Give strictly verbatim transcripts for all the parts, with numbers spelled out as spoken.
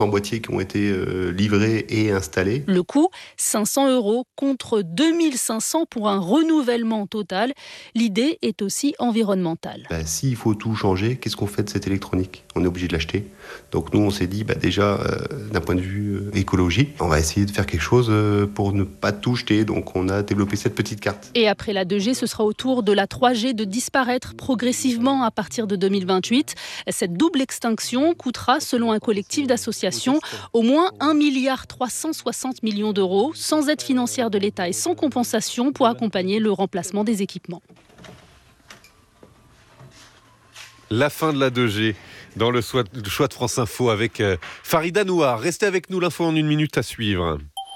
cent boîtiers qui ont été euh, livrés et installés. Le coût, cinq cents euros contre deux mille cinq cents pour un renouvellement total. L'idée est aussi environnementale. Bah, s'il faut tout changer, qu'est-ce qu'on fait de cette électronique ? On est obligé de l'acheter. Donc nous, on s'est dit, bah, déjà, euh, d'un point de vue euh, écologie, on va essayer de faire quelque chose euh, pour ne pas tout jeter. Donc on a développé cette petite carte. Et après la deux G, ce sera au tour de la trois G de disparaître progressivement à partir de deux mille vingt-huit. Cette double extinction coûtera, selon un collectif d'associations, au moins un milliard trois cent soixante millions d'euros, sans aide financière de l'État et sans compensation pour accompagner le remplacement des équipements. La fin de la deux G dans le choix de France Info avec Farida Nouar. Restez avec nous, l'info en une minute à suivre.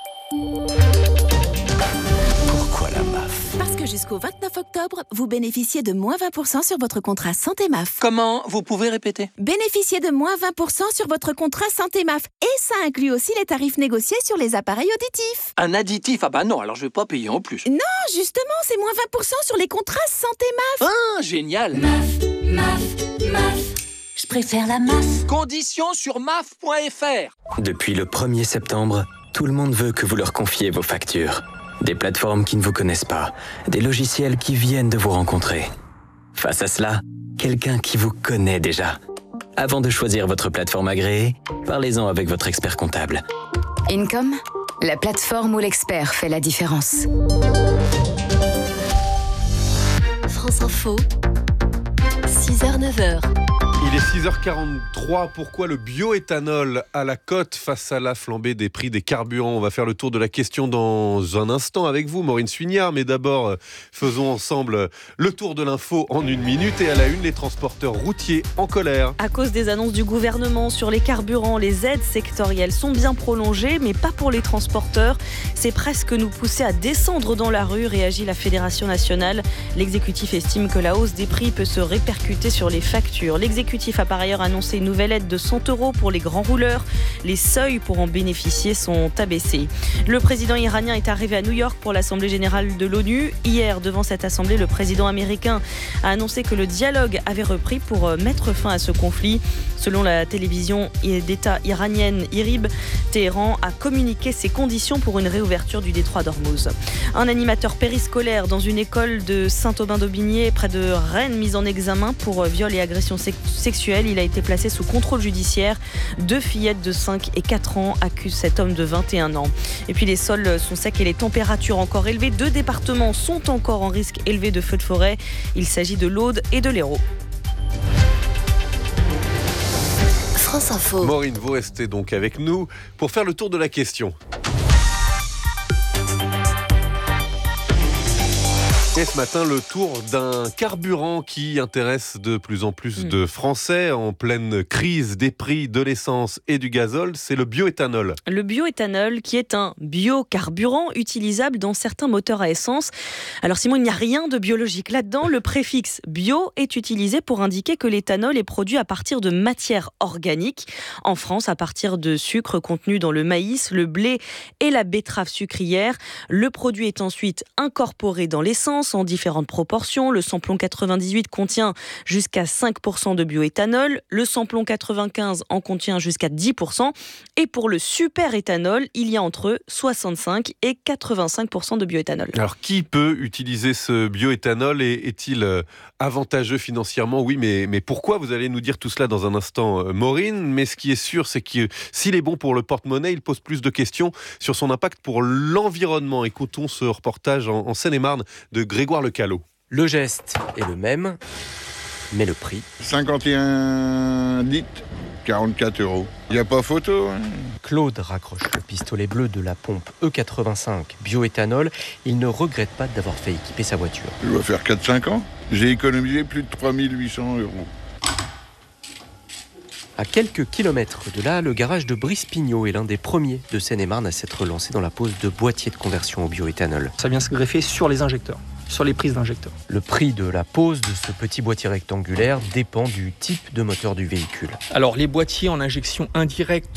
Pourquoi la M A F ? Parce que jusqu'au vingt-neuf octobre, vous bénéficiez de moins vingt pour cent sur votre contrat Santé M A F. Comment ? Vous pouvez répéter ? Bénéficiez de moins vingt pour cent sur votre contrat Santé M A F. Et ça inclut aussi les tarifs négociés sur les appareils auditifs. Un additif ? Ah bah non, alors je vais pas payer en plus. Non, justement, c'est moins vingt pour cent sur les contrats Santé M A F. Ah, génial ! M A F, M A F, M A F. Je préfère la M A F. Conditions sur M A F point F R. Depuis le premier septembre, tout le monde veut que vous leur confiez vos factures. Des plateformes qui ne vous connaissent pas, des logiciels qui viennent de vous rencontrer. Face à cela, quelqu'un qui vous connaît déjà. Avant de choisir votre plateforme agréée, parlez-en avec votre expert comptable. Income, la plateforme où l'expert fait la différence. France Info, six heures neuf heures. Il est six heures quarante-trois. Pourquoi le bioéthanol à la cote face à la flambée des prix des carburants ? On va faire le tour de la question dans un instant avec vous, Maureen Suignard. Mais d'abord, faisons ensemble le tour de l'info en une minute. Et à la une, les transporteurs routiers en colère. À cause des annonces du gouvernement sur les carburants, les aides sectorielles sont bien prolongées, mais pas pour les transporteurs. C'est presque nous pousser à descendre dans la rue, réagit la Fédération nationale. L'exécutif estime que la hausse des prix peut se répercuter sur les factures. L'exécutif a par ailleurs annoncé une nouvelle aide de cent euros pour les grands rouleurs. Les seuils pour en bénéficier sont abaissés. Le président iranien est arrivé à New York pour l'Assemblée générale de l'ONU. Hier, devant cette assemblée, le président américain a annoncé que le dialogue avait repris pour mettre fin à ce conflit. Selon la télévision d'État iranienne IRIB, Téhéran a communiqué ses conditions pour une réouverture du détroit d'Ormuz. Un animateur périscolaire dans une école de Saint-Aubin-d'Aubigné, près de Rennes, mis en examen pour viol et agression sexuelle. Il a été placé sous contrôle judiciaire. Deux fillettes de cinq et quatre ans accusent cet homme de vingt et un ans. Et puis les sols sont secs et les températures encore élevées. Deux départements sont encore en risque élevé de feux de forêt. Il s'agit de l'Aude et de l'Hérault. France Info. Maureen, vous restez donc avec nous pour faire le tour de la question. Et ce matin, le tour d'un carburant qui intéresse de plus en plus mmh. de Français en pleine crise des prix de l'essence et du gazole, c'est le bioéthanol. Le bioéthanol qui est un biocarburant utilisable dans certains moteurs à essence. Alors Simon, il n'y a rien de biologique là-dedans. Le préfixe bio est utilisé pour indiquer que l'éthanol est produit à partir de matières organiques. En France, à partir de sucre contenu dans le maïs, le blé et la betterave sucrière. Le produit est ensuite incorporé dans l'essence en différentes proportions. Le samplon quatre-vingt-dix-huit contient jusqu'à cinq pour cent de bioéthanol. Le samplon quatre-vingt-quinze en contient jusqu'à dix pour cent. Et pour le superéthanol, il y a entre soixante-cinq et quatre-vingt-cinq pour cent de bioéthanol. Alors, qui peut utiliser ce bioéthanol et est-il avantageux financièrement ? Oui, mais, mais pourquoi ? Vous allez nous dire tout cela dans un instant, Maureen. Mais ce qui est sûr, c'est que s'il est bon pour le porte-monnaie, il pose plus de questions sur son impact pour l'environnement. Écoutons ce reportage en, en Seine-et-Marne de Grégoire Lecalot. Le geste est le même, mais le prix. cinquante et un litres, quarante-quatre euros. Il n'y a pas photo. Hein. Claude raccroche le pistolet bleu de la pompe E quatre-vingt-cinq bioéthanol. Il ne regrette pas d'avoir fait équiper sa voiture. Je dois faire quatre cinq ans. J'ai économisé plus de trois mille huit cents euros. À quelques kilomètres de là, le garage de Brice-Pignot est l'un des premiers de Seine-et-Marne à s'être lancé dans la pose de boîtiers de conversion au bioéthanol. Ça vient se greffer sur les injecteurs, sur les prises d'injecteurs. Le prix de la pose de ce petit boîtier rectangulaire dépend du type de moteur du véhicule. Alors les boîtiers en injection indirecte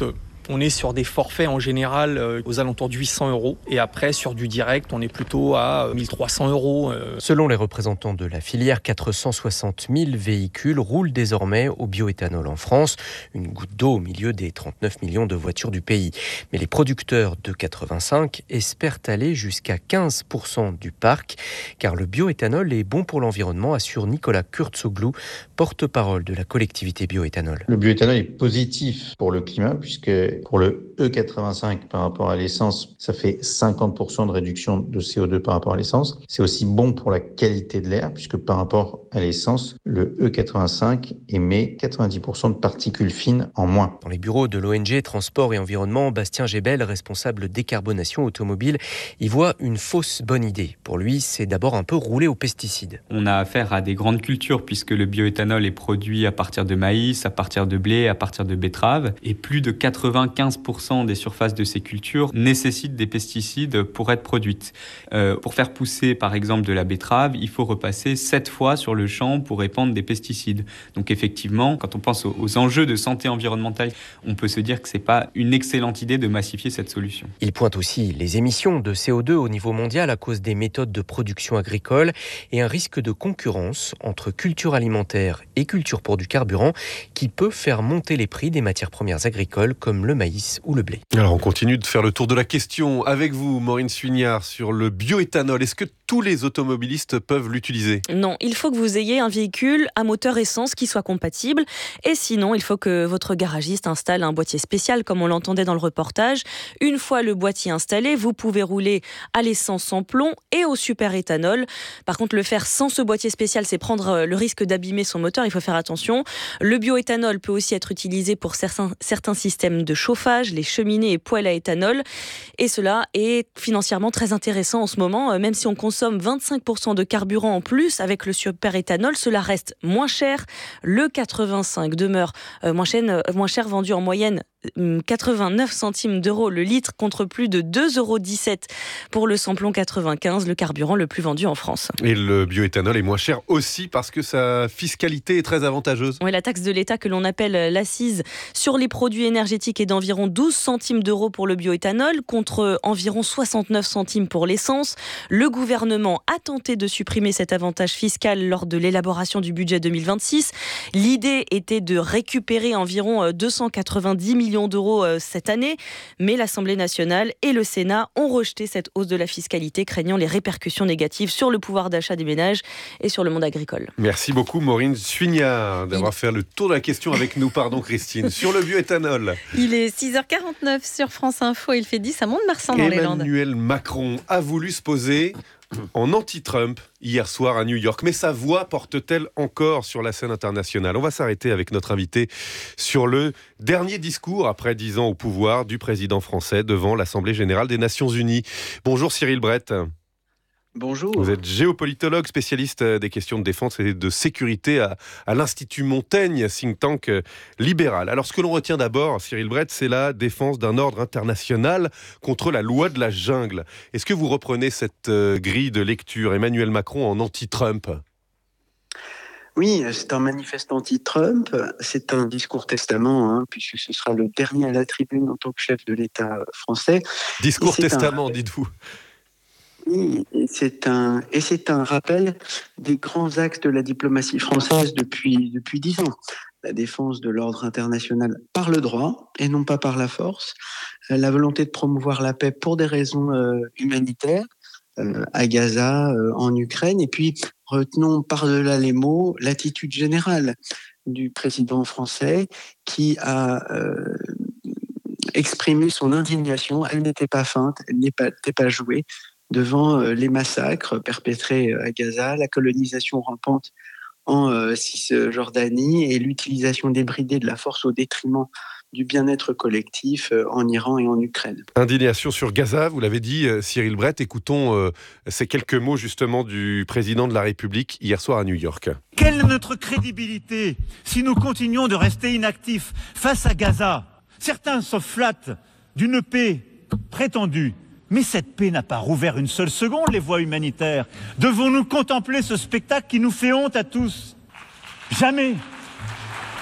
On est sur des forfaits en général euh, aux alentours de huit cents euros. Et après, sur du direct, on est plutôt à mille trois cents euros. Euh. Selon les représentants de la filière, quatre cent soixante mille véhicules roulent désormais au bioéthanol en France. Une goutte d'eau au milieu des trente-neuf millions de voitures du pays. Mais les producteurs de quatre-vingt-cinq espèrent aller jusqu'à quinze pour cent du parc, car le bioéthanol est bon pour l'environnement, assure Nicolas Kurtzoglou, porte-parole de la collectivité bioéthanol. Le bioéthanol est positif pour le climat, puisque pour le E quatre-vingt-cinq par rapport à l'essence, ça fait cinquante pour cent de réduction de C O deux par rapport à l'essence. C'est aussi bon pour la qualité de l'air, puisque par rapport à l'essence, le E quatre-vingt-cinq émet quatre-vingt-dix pour cent de particules fines en moins. Dans les bureaux de l'O N G Transport et Environnement, Bastien Gébel, responsable décarbonation automobile, y voit une fausse bonne idée. Pour lui, c'est d'abord un peu rouler aux pesticides. On a affaire à des grandes cultures puisque le bioéthanol est produit à partir de maïs, à partir de blé, à partir de betterave. Et plus de quatre-vingt-quinze pour cent des surfaces de ces cultures nécessitent des pesticides pour être produites. Euh, pour faire pousser par exemple de la betterave, il faut repasser sept fois sur le champ pour répandre des pesticides. Donc effectivement, quand on pense aux, aux enjeux de santé environnementale, on peut se dire que c'est pas une excellente idée de massifier cette solution. Il pointe aussi les émissions de C O deux au niveau mondial à cause des méthodes de production agricole et un risque de concurrence entre culture alimentaire et culture pour du carburant qui peut faire monter les prix des matières premières agricoles comme le maïs ou le blé. Alors on continue de faire le tour de la question avec vous, Maureen Suignard, sur le bioéthanol. Est-ce que tous les automobilistes peuvent l'utiliser ? Non, il faut que vous ayez un véhicule à moteur essence qui soit compatible et sinon il faut que votre garagiste installe un boîtier spécial comme on l'entendait dans le reportage. Une fois le boîtier installé, vous pouvez rouler à l'essence sans plomb et au superéthanol. Par contre, le faire sans ce boîtier spécial, c'est prendre le risque d'abîmer son moteur, il faut faire attention. Le bioéthanol peut aussi être utilisé pour certains, certains systèmes de chauffage, les cheminées et poêles à éthanol. Et cela est financièrement très intéressant en ce moment, même si on consomme vingt-cinq pour cent de carburant en plus avec le superéthanol, cela reste moins cher. Le quatre-vingt-cinq demeure moins cher, moins cher vendu en moyenne quatre-vingt-neuf centimes d'euros le litre contre plus de deux euros dix-sept pour le samplon quatre-vingt-quinze, le carburant le plus vendu en France. Et le bioéthanol est moins cher aussi parce que sa fiscalité est très avantageuse. Oui, la taxe de l'État que l'on appelle l'accise sur les produits énergétiques est d'environ douze centimes d'euros pour le bioéthanol contre environ soixante-neuf centimes pour l'essence. Le gouvernement a tenté de supprimer cet avantage fiscal lors de l'élaboration du budget deux mille vingt-six. L'idée était de récupérer environ deux cent quatre-vingt-dix millions d'euros cette année, mais l'Assemblée nationale et le Sénat ont rejeté cette hausse de la fiscalité, craignant les répercussions négatives sur le pouvoir d'achat des ménages et sur le monde agricole. Merci beaucoup Maureen Suignard d'avoir fait le tour de la question avec nous, pardon Christine, sur le bioéthanol. Il est six heures quarante-neuf sur France Info, il fait dix à Mont-de-Marsan dans les Landes. Emmanuel Macron a voulu se poser en anti-Trump hier soir à New York. Mais sa voix porte-t-elle encore sur la scène internationale ? On va s'arrêter avec notre invité sur le dernier discours après dix ans au pouvoir du président français devant l'Assemblée générale des Nations Unies. Bonjour Cyril Brett. Bonjour. Vous êtes géopolitologue, spécialiste des questions de défense et de sécurité à, à l'Institut Montaigne, think tank libéral. Alors ce que l'on retient d'abord, Cyril Brett, c'est la défense d'un ordre international contre la loi de la jungle. Est-ce que vous reprenez cette euh, grille de lecture, Emmanuel Macron en anti-Trump ? Oui, c'est un manifeste anti-Trump, c'est un discours testament, hein, puisque ce sera le dernier à la tribune en tant que chef de l'État français. Discours testament, un... dites-vous. Oui, et c'est un, et c'est un rappel des grands axes de la diplomatie française depuis, depuis dix ans. La défense de l'ordre international par le droit et non pas par la force. La volonté de promouvoir la paix pour des raisons euh, humanitaires euh, à Gaza, euh, en Ukraine. Et puis, retenons par-delà les mots l'attitude générale du président français qui a euh, exprimé son indignation. Elle n'était pas feinte, elle n'était pas jouée devant les massacres perpétrés à Gaza, la colonisation rampante en euh, Cisjordanie et l'utilisation débridée de la force au détriment du bien-être collectif euh, en Iran et en Ukraine. Indignation sur Gaza, vous l'avez dit, Cyril Brett. Écoutons euh, ces quelques mots justement du président de la République hier soir à New York. Quelle est notre crédibilité si nous continuons de rester inactifs face à Gaza ? Certains se flattent d'une paix prétendue. Mais cette paix n'a pas rouvert une seule seconde les voies humanitaires. Devons-nous contempler ce spectacle qui nous fait honte à tous ? Jamais.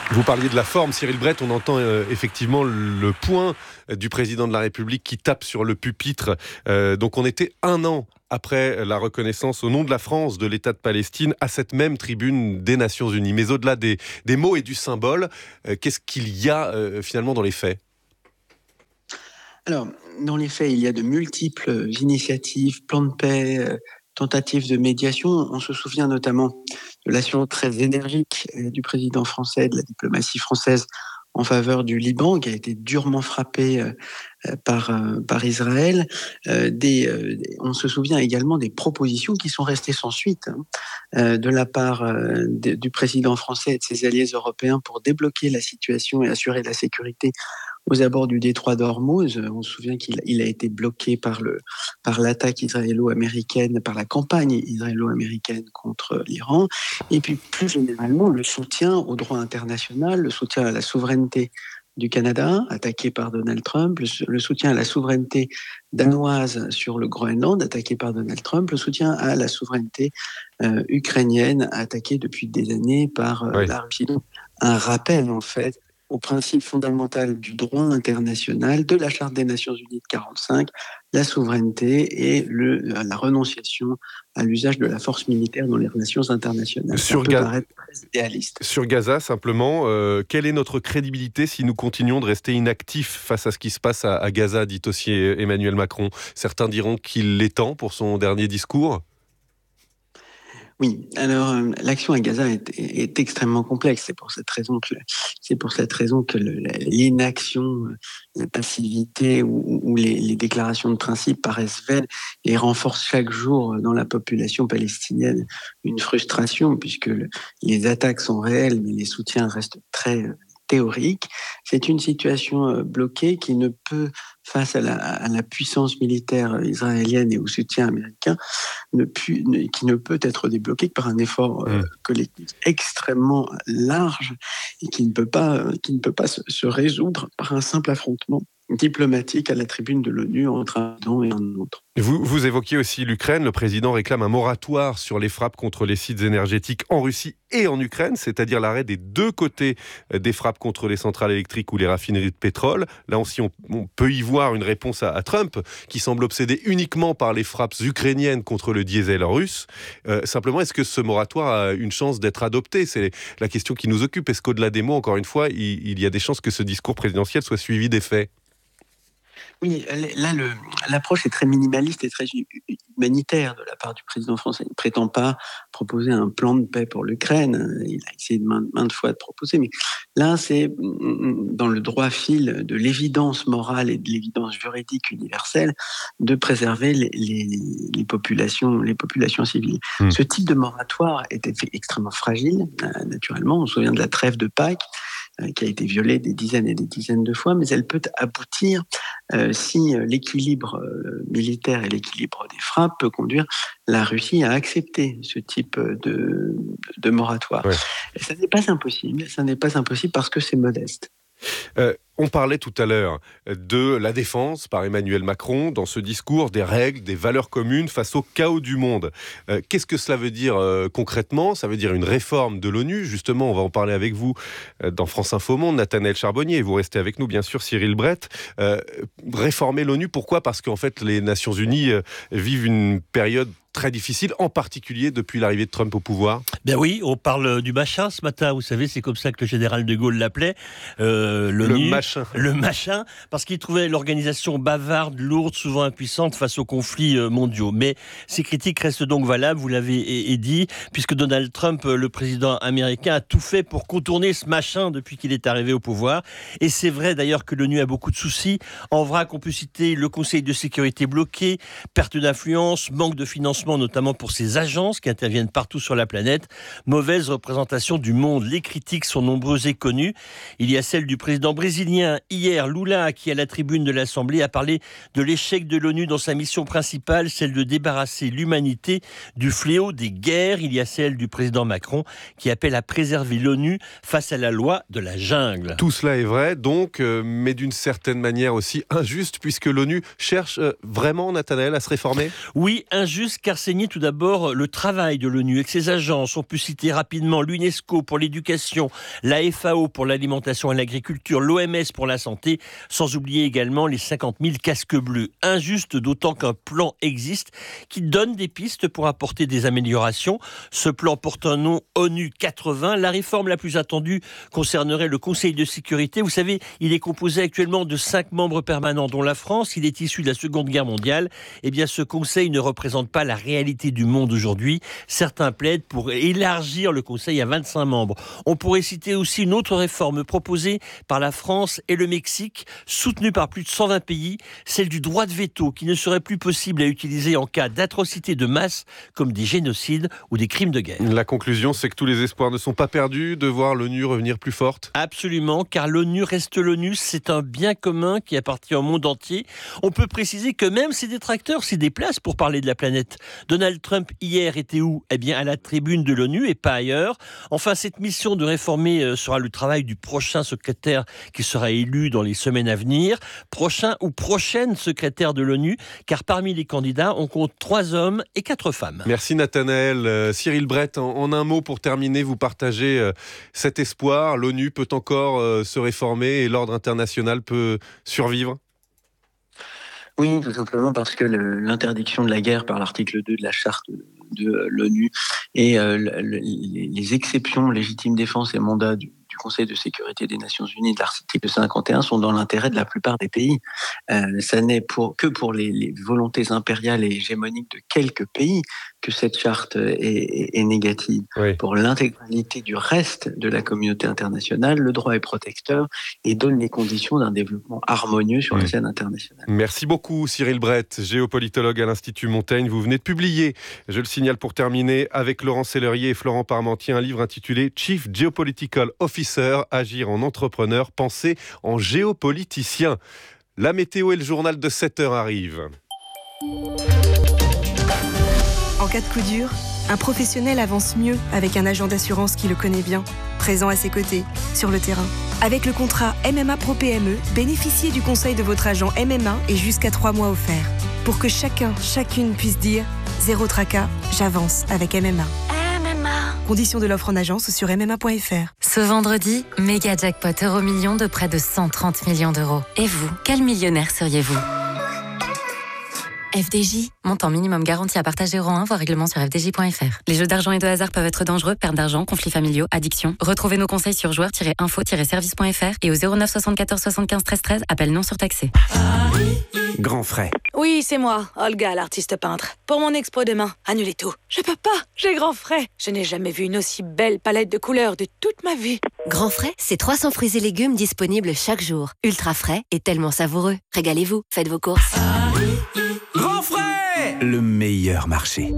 Vous parliez de la forme, Cyril Brett, on entend euh, effectivement le poing du président de la République qui tape sur le pupitre. Euh, donc on était un an après la reconnaissance au nom de la France de l'État de Palestine à cette même tribune des Nations Unies. Mais au-delà des, des mots et du symbole, euh, qu'est-ce qu'il y a euh, finalement dans les faits ? Alors, dans les faits, il y a de multiples initiatives, plans de paix, euh, tentatives de médiation. On se souvient notamment de l'action très énergique du président français, de la diplomatie française en faveur du Liban, qui a été durement frappé euh, par, euh, par Israël. Euh, des, euh, on se souvient également des propositions qui sont restées sans suite hein, euh, de la part euh, de, du président français et de ses alliés européens pour débloquer la situation et assurer la sécurité aux abords du détroit d'Ormuz. On se souvient qu'il il a été bloqué par, le, par l'attaque israélo-américaine, par la campagne israélo-américaine contre l'Iran. Et puis plus généralement, le soutien au droit international, le soutien à la souveraineté du Canada, attaqué par Donald Trump, le, le soutien à la souveraineté danoise sur le Groenland, attaqué par Donald Trump, le soutien à la souveraineté euh, ukrainienne, attaquée depuis des années par euh, oui. la Russie. Donc, un rappel, en fait, au principe fondamental du droit international, de la Charte des Nations Unies de quarante-cinq, la souveraineté et le, la renonciation à l'usage de la force militaire dans les relations internationales. Sur Ça peut Ga- paraître très idéaliste. Sur Gaza, simplement, euh, quelle est notre crédibilité si nous continuons de rester inactifs face à ce qui se passe à, à Gaza, dit aussi Emmanuel Macron ? Certains diront qu'il est temps pour son dernier discours. Oui, alors euh, l'action à Gaza est, est, est extrêmement complexe. C'est pour cette raison que c'est pour cette raison que le, l'inaction, la passivité ou, ou les, les déclarations de principe paraissent vaines et renforcent chaque jour dans la population palestinienne une frustration puisque le, les attaques sont réelles, mais les soutiens restent très théoriques. C'est une situation bloquée qui ne peut, face à la, à la puissance militaire israélienne et au soutien américain, ne pu, ne, qui ne peut être débloquée que par un effort euh, collectif extrêmement large et qui ne peut pas, qui ne peut pas se, se résoudre par un simple affrontement diplomatique à la tribune de l'ONU entre un camp et un autre. Vous, vous évoquiez aussi l'Ukraine. Le président réclame un moratoire sur les frappes contre les sites énergétiques en Russie et en Ukraine, c'est-à-dire l'arrêt des deux côtés des frappes contre les centrales électriques ou les raffineries de pétrole. Là aussi, on, on peut y voir une réponse à, à Trump, qui semble obsédé uniquement par les frappes ukrainiennes contre le diesel russe. Euh, simplement, est-ce que ce moratoire a une chance d'être adopté ? C'est la question qui nous occupe. Est-ce qu'au-delà des mots, encore une fois, il, il y a des chances que ce discours présidentiel soit suivi des faits ? Oui, là, le, l'approche est très minimaliste et très humanitaire de la part du président français. Il ne prétend pas proposer un plan de paix pour l'Ukraine. Il a essayé de maintes, maintes fois de proposer, mais là, c'est dans le droit fil de l'évidence morale et de l'évidence juridique universelle de préserver les, les, les, populations, les populations civiles. Mmh. Ce type de moratoire était extrêmement fragile, naturellement. On se souvient de la trêve de Pâques, qui a été violée des dizaines et des dizaines de fois, mais elle peut aboutir euh, si l'équilibre euh, militaire et l'équilibre des frappes peut conduire la Russie à accepter ce type de, de moratoire. Ouais. Et ça n'est pas impossible, ça n'est pas impossible parce que c'est modeste. Euh, on parlait tout à l'heure de la défense par Emmanuel Macron dans ce discours, des règles, des valeurs communes face au chaos du monde. Euh, qu'est-ce que cela veut dire euh, concrètement ? Ça veut dire une réforme de l'ONU. Justement, on va en parler avec vous euh, dans France Info Monde, Nathanaël Charbonnier. Vous restez avec nous, bien sûr, Cyril Brett. Euh, réformer l'ONU, pourquoi ? Parce qu'en fait, les Nations Unies euh, vivent une période très difficile, en particulier depuis l'arrivée de Trump au pouvoir. Ben oui, on parle du machin ce matin, vous savez, c'est comme ça que le général de Gaulle l'appelait, euh, l'ONU. Le machin. Le machin, parce qu'il trouvait l'organisation bavarde, lourde, souvent impuissante face aux conflits mondiaux. Mais ces critiques restent donc valables, vous l'avez dit, puisque Donald Trump, le président américain, a tout fait pour contourner ce machin depuis qu'il est arrivé au pouvoir. Et c'est vrai d'ailleurs que l'ONU a beaucoup de soucis. En vrac, on peut citer le Conseil de sécurité bloqué, perte d'influence, manque de financement, notamment pour ces agences qui interviennent partout sur la planète, mauvaise représentation du monde. Les critiques sont nombreuses et connues. Il y a celle du président brésilien hier, Lula, qui à la tribune de l'Assemblée a parlé de l'échec de l'ONU dans sa mission principale, celle de débarrasser l'humanité du fléau des guerres. Il y a celle du président Macron qui appelle à préserver l'ONU face à la loi de la jungle. Tout cela est vrai, donc, euh, mais d'une certaine manière aussi injuste, puisque l'ONU cherche euh, vraiment, Nathanaël, à se réformer ? Oui, injuste, car faire saigner tout d'abord le travail de l'ONU avec ses agences. On peut citer rapidement l'UNESCO pour l'éducation, la F A O pour l'alimentation et l'agriculture, l'O M S pour la santé, sans oublier également les cinquante mille casques bleus. Injuste d'autant qu'un plan existe qui donne des pistes pour apporter des améliorations. Ce plan porte un nom ONU quatre-vingts. La réforme la plus attendue concernerait le Conseil de sécurité. Vous savez, il est composé actuellement de cinq membres permanents, dont la France. Il est issu de la Seconde Guerre mondiale. Eh bien, ce Conseil ne représente pas la réalité du monde aujourd'hui. Certains plaident pour élargir le Conseil à vingt-cinq membres. On pourrait citer aussi une autre réforme proposée par la France et le Mexique, soutenue par plus de cent vingt pays, celle du droit de veto, qui ne serait plus possible à utiliser en cas d'atrocités de masse, comme des génocides ou des crimes de guerre. La conclusion, c'est que tous les espoirs ne sont pas perdus de voir l'ONU revenir plus forte. Absolument, car l'ONU reste l'ONU, c'est un bien commun qui appartient au monde entier. On peut préciser que même ses détracteurs s'y déplacent pour parler de la planète. Donald Trump, hier, était où ? Eh bien, à la tribune de l'ONU et pas ailleurs. Enfin, cette mission de réformer sera le travail du prochain secrétaire qui sera élu dans les semaines à venir. Prochain ou prochaine secrétaire de l'ONU, car parmi les candidats, on compte trois hommes et quatre femmes. Merci Nathanaël. Euh, Cyril Brett, en, en un mot pour terminer, vous partagez euh, cet espoir. L'ONU peut encore euh, se réformer et l'ordre international peut survivre ? Oui, tout simplement parce que le, l'interdiction de la guerre par l'article deux de la charte de, de l'ONU et euh, le, les, les exceptions légitimes défense et mandat du, du Conseil de sécurité des Nations Unies de l'article cinquante et un sont dans l'intérêt de la plupart des pays. Euh, ça n'est pour, que pour les, les volontés impériales et hégémoniques de quelques pays que cette charte est, est, est négative. Oui. Pour l'intégralité du reste de la communauté internationale, le droit est protecteur et donne les conditions d'un développement harmonieux sur oui. la scène internationale. Merci beaucoup Cyril Brett, géopolitologue à l'Institut Montaigne. Vous venez de publier, je le signale pour terminer, avec Laurent Sellerier et Florent Parmentier, un livre intitulé Chief Geopolitical Officer, agir en entrepreneur, penser en géopoliticien. La météo et le journal de sept heures arrivent. En cas de coup dur, un professionnel avance mieux avec un agent d'assurance qui le connaît bien, présent à ses côtés, sur le terrain. Avec le contrat M M A Pro P M E, bénéficiez du conseil de votre agent M M A et jusqu'à trois mois offerts. Pour que chacun, chacune puisse dire « Zéro tracas, j'avance avec M M A ». M M A. Conditions de l'offre en agence ou sur m m a point f r. Ce vendredi, méga jackpot euro million de près de cent trente millions d'euros. Et vous, quel millionnaire seriez-vous ? F D J, montant minimum garanti à partager euro un, voire règlement sur f d j point f r. Les jeux d'argent et de hasard peuvent être dangereux, perte d'argent, conflits familiaux, addiction. Retrouvez nos conseils sur joueurs tiret info tiret service point f r et au zéro neuf soixante-quatorze soixante-quinze treize treize, appel non surtaxé. Grand frais. Oui, c'est moi, Olga, l'artiste peintre. Pour mon expo demain, annulez tout. Je peux pas, j'ai grand frais. Je n'ai jamais vu une aussi belle palette de couleurs de toute ma vie. Grand frais, c'est trois cents fruits et légumes disponibles chaque jour. Ultra frais et tellement savoureux. Régalez-vous, faites vos courses. Grand frais, le meilleur marché.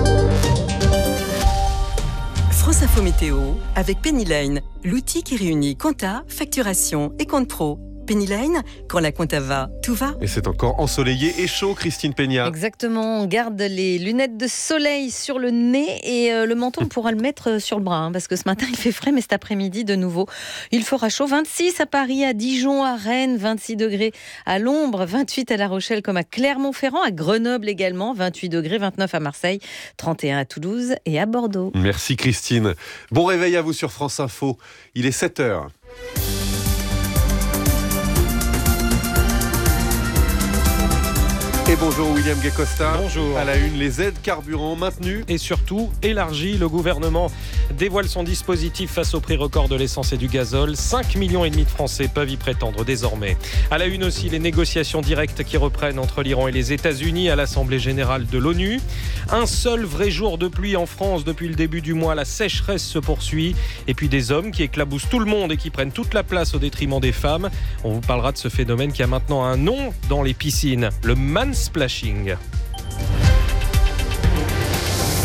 France Info Météo avec Pennyline, l'outil qui réunit compta, facturation et compte pro. Pennyline, quand la compta va, tout va. Et c'est encore ensoleillé et chaud, Christine Peña. Exactement, on garde les lunettes de soleil sur le nez et euh, le menton, on pourra le mettre sur le bras, hein, parce que ce matin il fait frais, mais cet après-midi de nouveau, il fera chaud. vingt-six à Paris, à Dijon, à Rennes, vingt-six degrés à l'ombre, vingt-huit à La Rochelle comme à Clermont-Ferrand, à Grenoble également, vingt-huit degrés, vingt-neuf à Marseille, trente et un à Toulouse et à Bordeaux. Merci Christine. Bon réveil à vous sur France Info, il est sept heures. Et bonjour William Gay-Costa. Bonjour. À la une, les aides carburant maintenues. Et surtout élargies. Le gouvernement dévoile son dispositif face au prix record de l'essence et du gazole. cinq millions et demi de Français peuvent y prétendre désormais. À la une aussi, les négociations directes qui reprennent entre l'Iran et les États-Unis à l'Assemblée générale de l'ONU. Un seul vrai jour de pluie en France depuis le début du mois. La sécheresse se poursuit. Et puis des hommes qui éclaboussent tout le monde et qui prennent toute la place au détriment des femmes. On vous parlera de ce phénomène qui a maintenant un nom dans les piscines. Le mansplashing.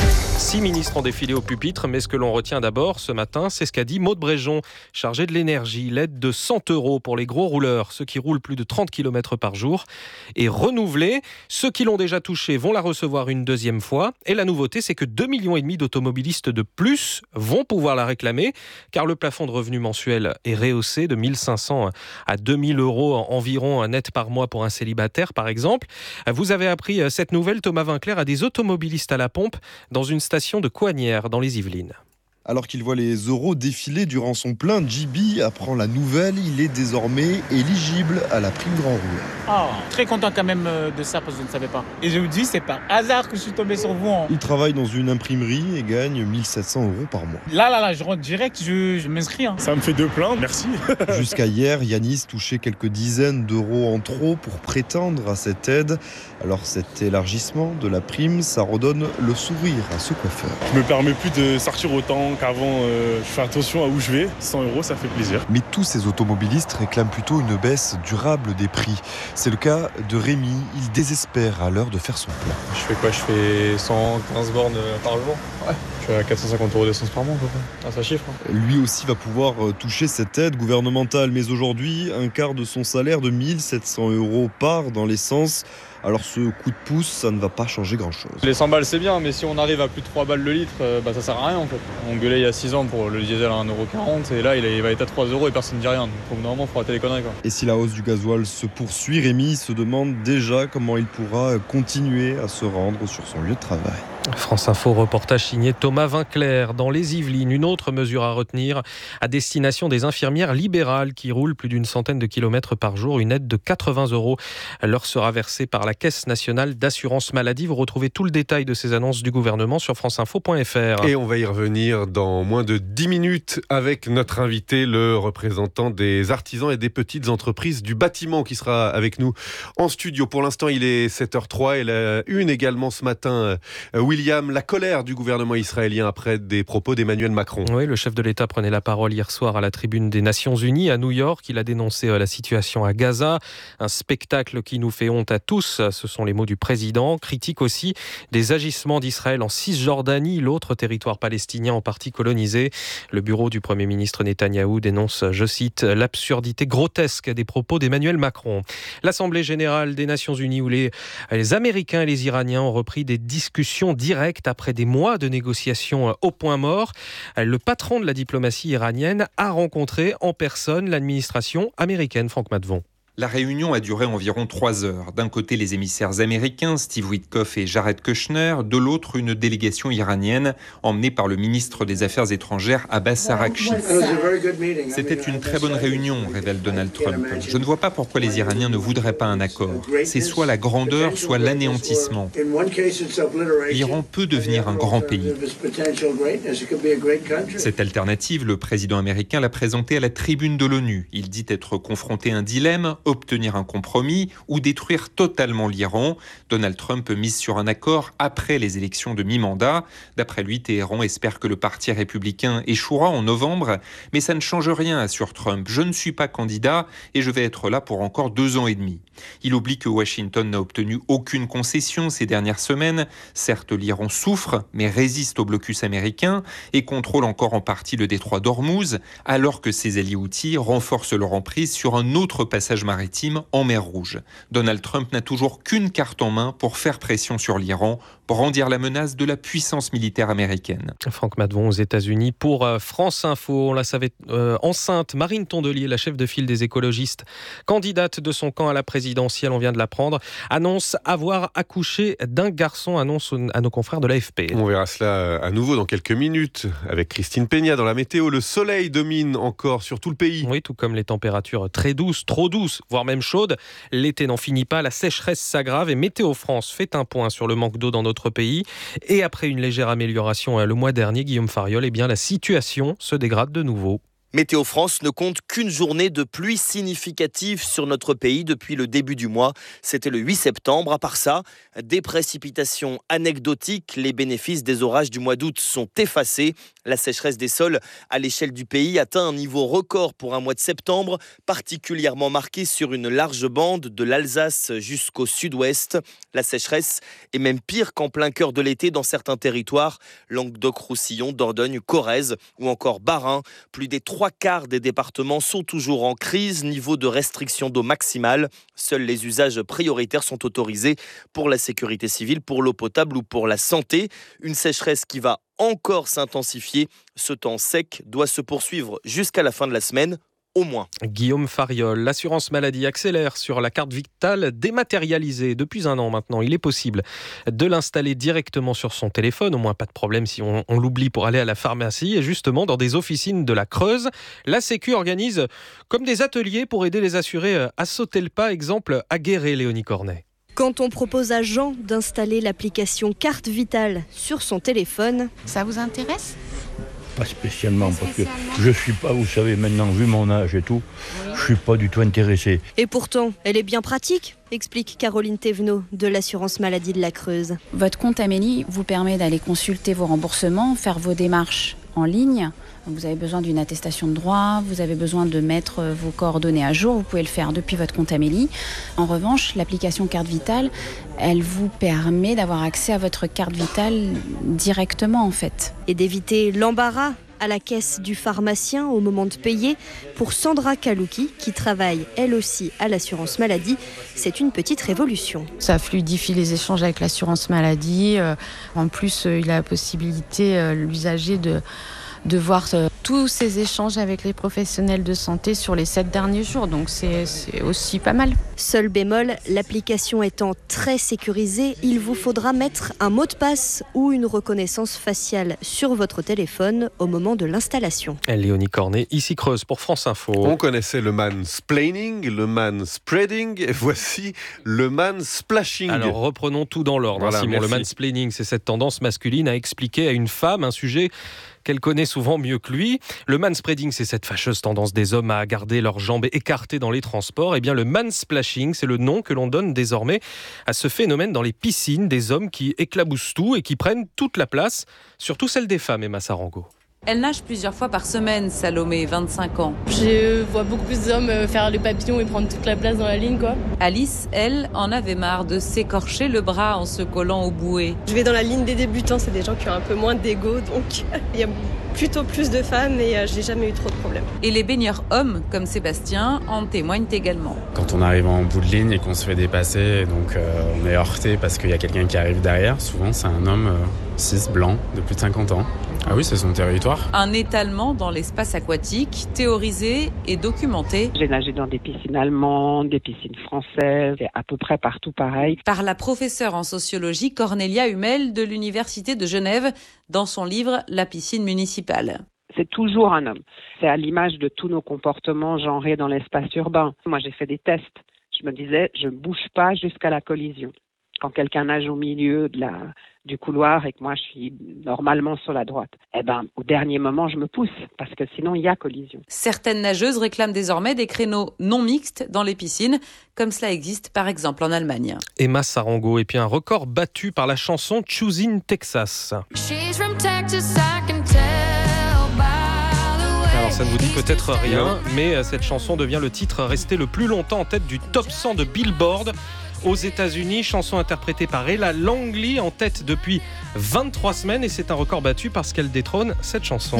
Six ministres ont défilé au pupitre, mais ce que l'on retient d'abord ce matin, c'est ce qu'a dit Maud Bréjon, chargée de l'énergie. L'aide de cent euros pour les gros rouleurs, ceux qui roulent plus de trente kilomètres par jour, est renouvelée. Ceux qui l'ont déjà touchée vont la recevoir une deuxième fois. Et la nouveauté, c'est que deux virgule cinq millions d'automobilistes de plus vont pouvoir la réclamer, car le plafond de revenu mensuel est rehaussé de mille cinq cents à deux mille euros environ net par mois pour un célibataire, par exemple. Vous avez appris cette nouvelle, Thomas Vinclair, à des automobilistes à la pompe dans une station de Coignères, dans les Yvelines. Alors qu'il voit les euros défiler durant son plein, J B apprend la nouvelle. Il est désormais éligible à la prime grand rouleur. Ah, très content quand même de ça parce que je ne savais pas. Et je vous dis, c'est par hasard que je suis tombé sur vous. Hein. Il travaille dans une imprimerie et gagne mille sept cents euros par mois. Là, là, là, je rentre direct, je, je m'inscris. Hein. Ça me fait deux pleins, merci. Jusqu'à hier, Yanis touchait quelques dizaines d'euros en trop pour prétendre à cette aide. Alors cet élargissement de la prime, ça redonne le sourire à ce coiffeur. Je me permets plus de sortir autant qu'avant, euh, je fais attention à où je vais. cent euros, ça fait plaisir. Mais tous ces automobilistes réclament plutôt une baisse durable des prix. C'est le cas de Rémi. Il désespère à l'heure de faire son plein. Je fais quoi ? Je fais cent quinze bornes par jour. Ouais. Je suis à quatre cent cinquante euros d'essence par mois, à peu près. Ah, ça chiffre. Hein. Lui aussi va pouvoir toucher cette aide gouvernementale. Mais aujourd'hui, un quart de son salaire de mille sept cents euros part dans l'essence. Alors ce coup de pouce, ça ne va pas changer grand-chose. Les cent balles, c'est bien, mais si on arrive à plus de trois balles le litre, bah, ça sert à rien en fait. On gueulait il y a six ans pour le diesel à un euro quarante et là il va être à trois euros et personne ne dit rien. Donc normalement, il faut arrêter les conneries. Quoi. Et si la hausse du gasoil se poursuit, Rémi se demande déjà comment il pourra continuer à se rendre sur son lieu de travail. France Info, reportage signé Thomas Vinclair. Dans les Yvelines, une autre mesure à retenir à destination des infirmières libérales qui roulent plus d'une centaine de kilomètres par jour. Une aide de quatre-vingts euros leur sera versée par la Caisse nationale d'assurance maladie. Vous retrouvez tout le détail de ces annonces du gouvernement sur franceinfo point f r. Et on va y revenir dans moins de dix minutes avec notre invité, le représentant des artisans et des petites entreprises du bâtiment qui sera avec nous en studio. Pour l'instant, il est sept heures trois et la une également ce matin. William, la colère du gouvernement israélien après des propos d'Emmanuel Macron. Oui, le chef de l'État prenait la parole hier soir à la tribune des Nations Unies à New York. Il a dénoncé la situation à Gaza, un spectacle qui nous fait honte à tous. Ce sont les mots du président. Critique aussi des agissements d'Israël en Cisjordanie, l'autre territoire palestinien en partie colonisé. Le bureau du Premier ministre Netanyahou dénonce, je cite, l'absurdité grotesque des propos d'Emmanuel Macron. L'Assemblée générale des Nations Unies où les, les Américains et les Iraniens ont repris des discussions directes après des mois de négociations au point mort. Le patron de la diplomatie iranienne a rencontré en personne l'administration américaine. Franck Matvon. La réunion a duré environ trois heures. D'un côté, les émissaires américains, Steve Witkoff et Jared Kushner. De l'autre, une délégation iranienne emmenée par le ministre des Affaires étrangères, Abbas Araghchi. C'était une très bonne réunion, révèle Donald Trump. Je ne vois pas pourquoi les Iraniens ne voudraient pas un accord. C'est soit la grandeur, soit l'anéantissement. L'Iran peut devenir un grand pays. Cette alternative, le président américain l'a présentée à la tribune de l'ONU. Il dit être confronté à un dilemme, obtenir un compromis ou détruire totalement l'Iran. Donald Trump mise sur un accord après les élections de mi-mandat. D'après lui, Téhéran espère que le parti républicain échouera en novembre, mais ça ne change rien, assure Trump. Je ne suis pas candidat et je vais être là pour encore deux ans et demi. Il oublie que Washington n'a obtenu aucune concession ces dernières semaines. Certes, l'Iran souffre, mais résiste au blocus américain et contrôle encore en partie le détroit d'Ormuz, alors que ses alliés houthis renforcent leur emprise sur un autre passage maritime en mer Rouge. Donald Trump n'a toujours qu'une carte en main pour faire pression sur l'Iran, brandir la menace de la puissance militaire américaine. Franck Matvon aux États-Unis pour France Info. On la savait euh, enceinte. Marine Tondelier, la chef de file des écologistes, candidate de son camp à la présidentielle, on vient de l'apprendre, annonce avoir accouché d'un garçon, annonce à nos confrères de l'A F P. On verra cela à nouveau dans quelques minutes avec Christine Peña dans la météo. Le soleil domine encore sur tout le pays. Oui, tout comme les températures très douces, trop douces, voire même chaudes. L'été n'en finit pas, la sécheresse s'aggrave et Météo France fait un point sur le manque d'eau dans notre pays. Et après une légère amélioration le mois dernier, Guillaume Fariol, eh bien, la situation se dégrade de nouveau. Météo France ne compte qu'une journée de pluie significative sur notre pays depuis le début du mois. C'était le huit septembre. À part ça, des précipitations anecdotiques. Les bénéfices des orages du mois d'août sont effacés. La sécheresse des sols à l'échelle du pays atteint un niveau record pour un mois de septembre, particulièrement marqué sur une large bande de l'Alsace jusqu'au sud-ouest. La sécheresse est même pire qu'en plein cœur de l'été dans certains territoires, Languedoc-Roussillon, Dordogne, Corrèze ou encore Bas-Rhin. Plus des trois quarts des départements sont toujours en crise, niveau de restriction d'eau maximale. Seuls les usages prioritaires sont autorisés pour la sécurité civile, pour l'eau potable ou pour la santé. Une sécheresse qui va encore s'intensifier. Ce temps sec doit se poursuivre jusqu'à la fin de la semaine. Au moins. Guillaume Fariol, l'assurance maladie accélère sur la carte vitale dématérialisée. Depuis un an maintenant, il est possible de l'installer directement sur son téléphone, au moins pas de problème si on, on l'oublie pour aller à la pharmacie. Et justement, dans des officines de la Creuse, la Sécu organise comme des ateliers pour aider les assurés à sauter le pas. Exemple, à Guéret, Léonie Cornet. Quand on propose à Jean d'installer l'application Carte Vitale sur son téléphone, ça vous intéresse ? Pas spécialement, parce que je suis pas, vous savez, maintenant, vu mon âge et tout, oui. Je suis pas du tout intéressé. Et pourtant, elle est bien pratique, explique Caroline Thévenot de l'assurance maladie de la Creuse. Votre compte Amélie vous permet d'aller consulter vos remboursements, faire vos démarches en ligne. Vous avez besoin d'une attestation de droit, vous avez besoin de mettre vos coordonnées à jour, vous pouvez le faire depuis votre compte Amélie. En revanche, l'application Carte Vitale, elle vous permet d'avoir accès à votre carte Vitale directement en fait. Et d'éviter l'embarras à la caisse du pharmacien au moment de payer. Pour Sandra Kalouki, qui travaille elle aussi à l'assurance maladie, c'est une petite révolution. Ça fluidifie les échanges avec l'assurance maladie. En plus, il a la possibilité, l'usager, de de voir euh, tous ces échanges avec les professionnels de santé sur les sept derniers jours. Donc c'est, c'est aussi pas mal. Seul bémol, l'application étant très sécurisée, il vous faudra mettre un mot de passe ou une reconnaissance faciale sur votre téléphone au moment de l'installation. Léonie Cornet, ici Creuse pour France Info. On connaissait le mansplaining, le manspreading, et voici le mansplashing. Alors reprenons tout dans l'ordre. Voilà, Simon, le mansplaining, c'est cette tendance masculine à expliquer à une femme un sujet qu'elle connaît souvent mieux que lui. Le manspreading, c'est cette fâcheuse tendance des hommes à garder leurs jambes écartées dans les transports. Eh bien, le mansplashing, c'est le nom que l'on donne désormais à ce phénomène dans les piscines, des hommes qui éclaboussent tout et qui prennent toute la place, surtout celle des femmes, Emma Sarango. Elle nage plusieurs fois par semaine, Salomé, vingt-cinq ans. Je vois beaucoup plus d'hommes faire le papillon et prendre toute la place dans la ligne, quoi. Alice, elle, en avait marre de s'écorcher le bras en se collant au bouée. Je vais dans la ligne des débutants, c'est des gens qui ont un peu moins d'ego, donc il y a plutôt plus de femmes et j'ai jamais eu trop de problèmes. Et les baigneurs hommes, comme Sébastien, en témoignent également. Quand on arrive en bout de ligne et qu'on se fait dépasser, donc euh, on est heurté parce qu'il y a quelqu'un qui arrive derrière, souvent c'est un homme euh, cis, blanc, de plus de cinquante ans. Ah oui, c'est son territoire. Un étalement dans l'espace aquatique, théorisé et documenté. J'ai nagé dans des piscines allemandes, des piscines françaises, et à peu près partout pareil. Par la professeure en sociologie Cornelia Hummel de l'Université de Genève, dans son livre « La piscine municipale ». C'est toujours un homme. C'est à l'image de tous nos comportements genrés dans l'espace urbain. Moi, j'ai fait des tests. Je me disais, je ne bouge pas jusqu'à la collision. Quand quelqu'un nage au milieu de la, du couloir et que moi je suis normalement sur la droite, eh ben, au dernier moment, je me pousse parce que sinon il y a collision. Certaines nageuses réclament désormais des créneaux non mixtes dans les piscines, comme cela existe par exemple en Allemagne. Emma Sarango, et puis un record battu par la chanson Choosing Texas. Alors ça ne vous dit peut-être rien, mais cette chanson devient le titre resté le plus longtemps en tête du top cent de Billboard aux États-Unis, chanson interprétée par Ella Langley en tête depuis vingt-trois semaines, et c'est un record battu parce qu'elle détrône cette chanson. Non,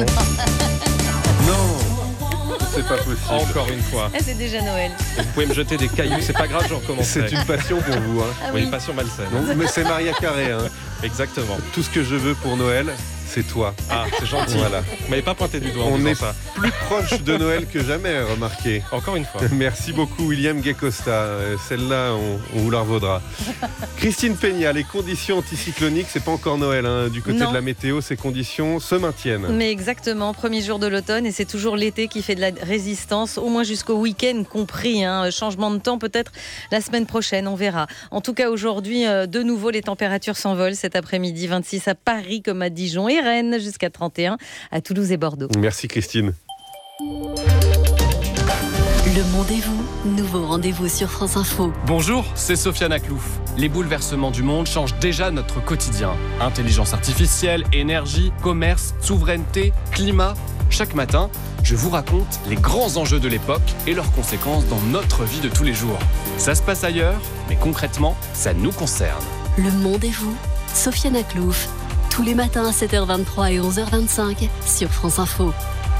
c'est pas possible. Encore une fois. Ah, c'est déjà Noël. Vous pouvez me jeter des cailloux, c'est pas grave, je recommencerai. C'est une passion pour vous. Hein. Ah oui, oui, une passion malsaine. Non, mais c'est Maria Carré. Hein. Exactement. Tout ce que je veux pour Noël, c'est toi. Ah, c'est gentil. Voilà. Vous m'avez pas pointé du doigt en On disant est ça. plus proche de Noël que jamais, remarquez. Encore une fois. Merci beaucoup, William Gay-Costa. Celle-là, on, on vous la revaudra. Christine Peña, les conditions anticycloniques, c'est pas encore Noël. Hein. Du côté non. de la météo, ces conditions se maintiennent. Mais exactement, premier jour de l'automne, et c'est toujours l'été qui fait de la résistance, au moins jusqu'au week-end compris. Hein. Changement de temps peut-être la semaine prochaine, on verra. En tout cas, aujourd'hui, de nouveau, les températures s'envolent cet après-midi. vingt-six à Paris comme à Dijon et Rennes, jusqu'à trente et un à Toulouse et Bordeaux. Merci Christine. Le Monde et vous, nouveau rendez-vous sur France Info. Bonjour, c'est Sofiane Aklouf. Les bouleversements du monde changent déjà notre quotidien. Intelligence artificielle, énergie, commerce, souveraineté, climat. Chaque matin, je vous raconte les grands enjeux de l'époque et leurs conséquences dans notre vie de tous les jours. Ça se passe ailleurs, mais concrètement, ça nous concerne. Le Monde et vous, Sofiane Aklouf. Tous les matins à sept heures vingt-trois et onze heures vingt-cinq sur France Info.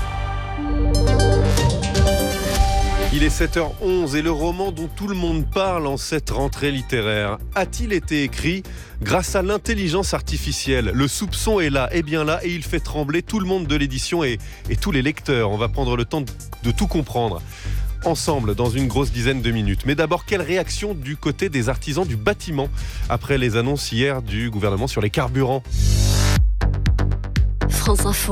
Il est sept heures onze et le roman dont tout le monde parle en cette rentrée littéraire a-t-il été écrit grâce à l'intelligence artificielle? Le soupçon est là, est bien là, et il fait trembler tout le monde de l'édition et, et tous les lecteurs. On va prendre le temps de, de tout comprendre ensemble dans une grosse dizaine de minutes. Mais d'abord, quelle réaction du côté des artisans du bâtiment après les annonces hier du gouvernement sur les carburants? France Info,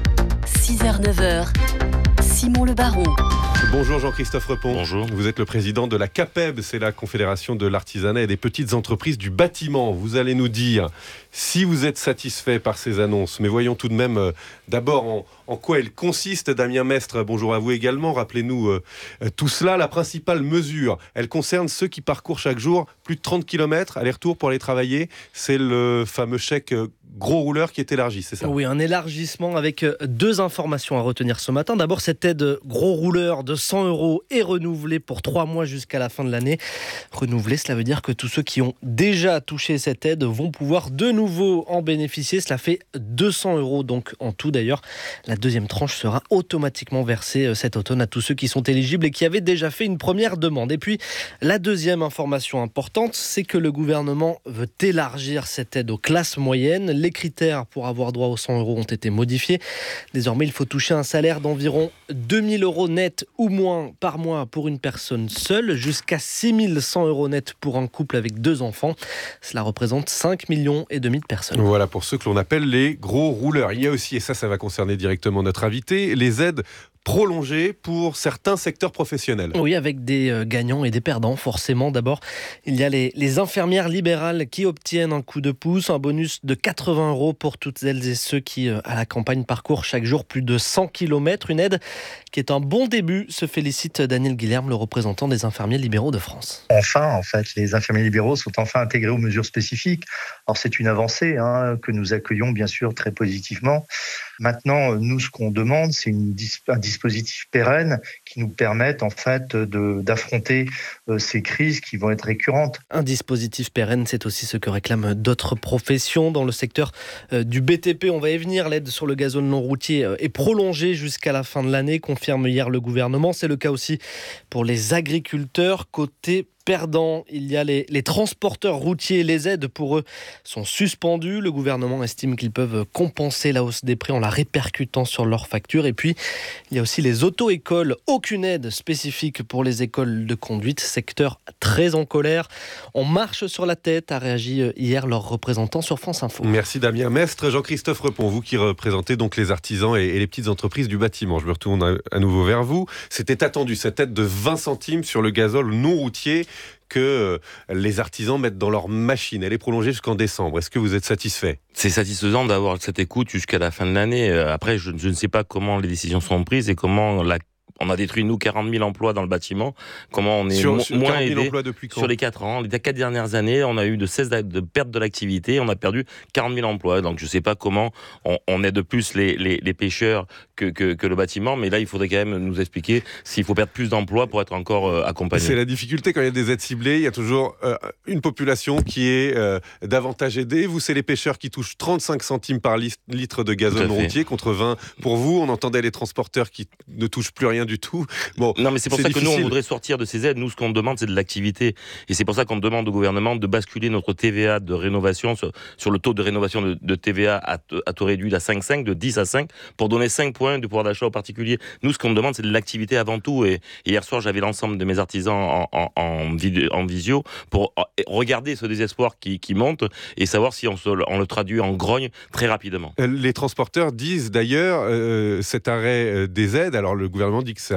six heures neuf heures, Simon Le Baron. Bonjour Jean-Christophe Repon. Bonjour. Vous êtes le président de la CAPEB, c'est la Confédération de l'artisanat et des petites entreprises du bâtiment. Vous allez nous dire si vous êtes satisfait par ces annonces. Mais voyons tout de même euh, d'abord en, en quoi elles consistent. Damien Mestre, bonjour à vous également. Rappelez-nous euh, tout cela. La principale mesure, elle concerne ceux qui parcourent chaque jour plus de trente kilomètres aller-retour pour aller travailler. C'est le fameux chèque euh, gros rouleur qui est élargi, c'est ça? Oui, un élargissement avec deux informations à retenir ce matin. D'abord, cette aide gros rouleur de cent euros est renouvelée pour trois mois jusqu'à la fin de l'année. Renouvelée, cela veut dire que tous ceux qui ont déjà touché cette aide vont pouvoir de nouveau en bénéficier. Cela fait deux cents euros donc en tout d'ailleurs. La deuxième tranche sera automatiquement versée cet automne à tous ceux qui sont éligibles et qui avaient déjà fait une première demande. Et puis, la deuxième information importante, c'est que le gouvernement veut élargir cette aide aux classes moyennes. Les critères pour avoir droit aux cent euros ont été modifiés. Désormais, il faut toucher un salaire d'environ deux mille euros net ou moins par mois pour une personne seule, jusqu'à six mille cent euros net pour un couple avec deux enfants. Cela représente cinq millions et demi de personnes. Voilà pour ceux que l'on appelle les gros rouleurs. Il y a aussi, et ça, ça va concerner directement notre invité, les aides prolongées pour certains secteurs professionnels. Oui, avec des euh, gagnants et des perdants, forcément. D'abord, il y a les, les infirmières libérales qui obtiennent un coup de pouce, un bonus de quatre-vingts euros pour toutes celles et ceux qui, euh, à la campagne, parcourent chaque jour plus de cent kilomètres. Une aide qui est un bon début, se félicite Daniel Guilherme, le représentant des infirmiers libéraux de France. Enfin, en fait, les infirmiers libéraux sont enfin intégrés aux mesures spécifiques. Alors, c'est une avancée hein, que nous accueillons, bien sûr, très positivement. Maintenant, nous, ce qu'on demande, c'est une, un dispositif pérenne qui nous permette, en fait, de, d'affronter euh, ces crises qui vont être récurrentes. Un dispositif pérenne, c'est aussi ce que réclament d'autres professions. Dans le secteur euh, du B T P, on va y venir. L'aide sur le gazole non routier euh, est prolongée jusqu'à la fin de l'année, confirme hier le gouvernement. C'est le cas aussi pour les agriculteurs. Côté perdants, il y a les, les transporteurs routiers. Les aides pour eux sont suspendues. Le gouvernement estime qu'ils peuvent compenser la hausse des prix en la répercutant sur leurs factures. Et puis, il y a aussi les auto-écoles. Aucune aide spécifique pour les écoles de conduite. Secteur très en colère. On marche sur la tête, a réagi hier leur représentant sur France Info. Merci Damien Mestre. Jean-Christophe Repon, vous qui représentez donc les artisans et, et les petites entreprises du bâtiment. Je me retourne à, à nouveau vers vous. C'était attendu, cette aide de vingt centimes sur le gazole non routier que les artisans mettent dans leur machine. Elle est prolongée jusqu'en décembre. Est-ce que vous êtes satisfait? C'est satisfaisant d'avoir cette écoute jusqu'à la fin de l'année. Après, je, je ne sais pas comment les décisions seront prises et comment la on a détruit, nous, quarante mille emplois dans le bâtiment. Comment on est sur, mo- sur moins quarante mille aidé emplois depuis quand? Sur les quatre ans. Les quatre dernières années, on a eu de cesse de perte de l'activité. On a perdu quarante mille emplois. Donc, je ne sais pas comment on, on aide plus les, les, les pêcheurs que, que, que le bâtiment. Mais là, il faudrait quand même nous expliquer s'il faut perdre plus d'emplois pour être encore euh, accompagné. C'est la difficulté quand il y a des aides ciblées. Il y a toujours euh, une population qui est euh, davantage aidée. Vous, c'est les pêcheurs qui touchent trente-cinq centimes par litre de gazole non routier contre vingt pour vous. On entendait les transporteurs qui ne touchent plus rien du tout. Bon, non, mais c'est pour c'est ça difficile. que nous, on voudrait sortir de ces aides. Nous, ce qu'on demande, c'est de l'activité. Et c'est pour ça qu'on demande au gouvernement de basculer notre T V A de rénovation sur, sur le taux de rénovation de, de T V A à, à taux réduit à cinq virgule cinq, de dix à cinq, pour donner cinq points de pouvoir d'achat aux particuliers. Nous, ce qu'on demande, c'est de l'activité avant tout. Et, et hier soir, j'avais l'ensemble de mes artisans en, en, en, vidéo, en visio pour regarder ce désespoir qui, qui monte et savoir si on, se, on le traduit en grogne très rapidement. Les transporteurs disent d'ailleurs euh, cet arrêt des aides. Alors, le gouvernement dit que ça va être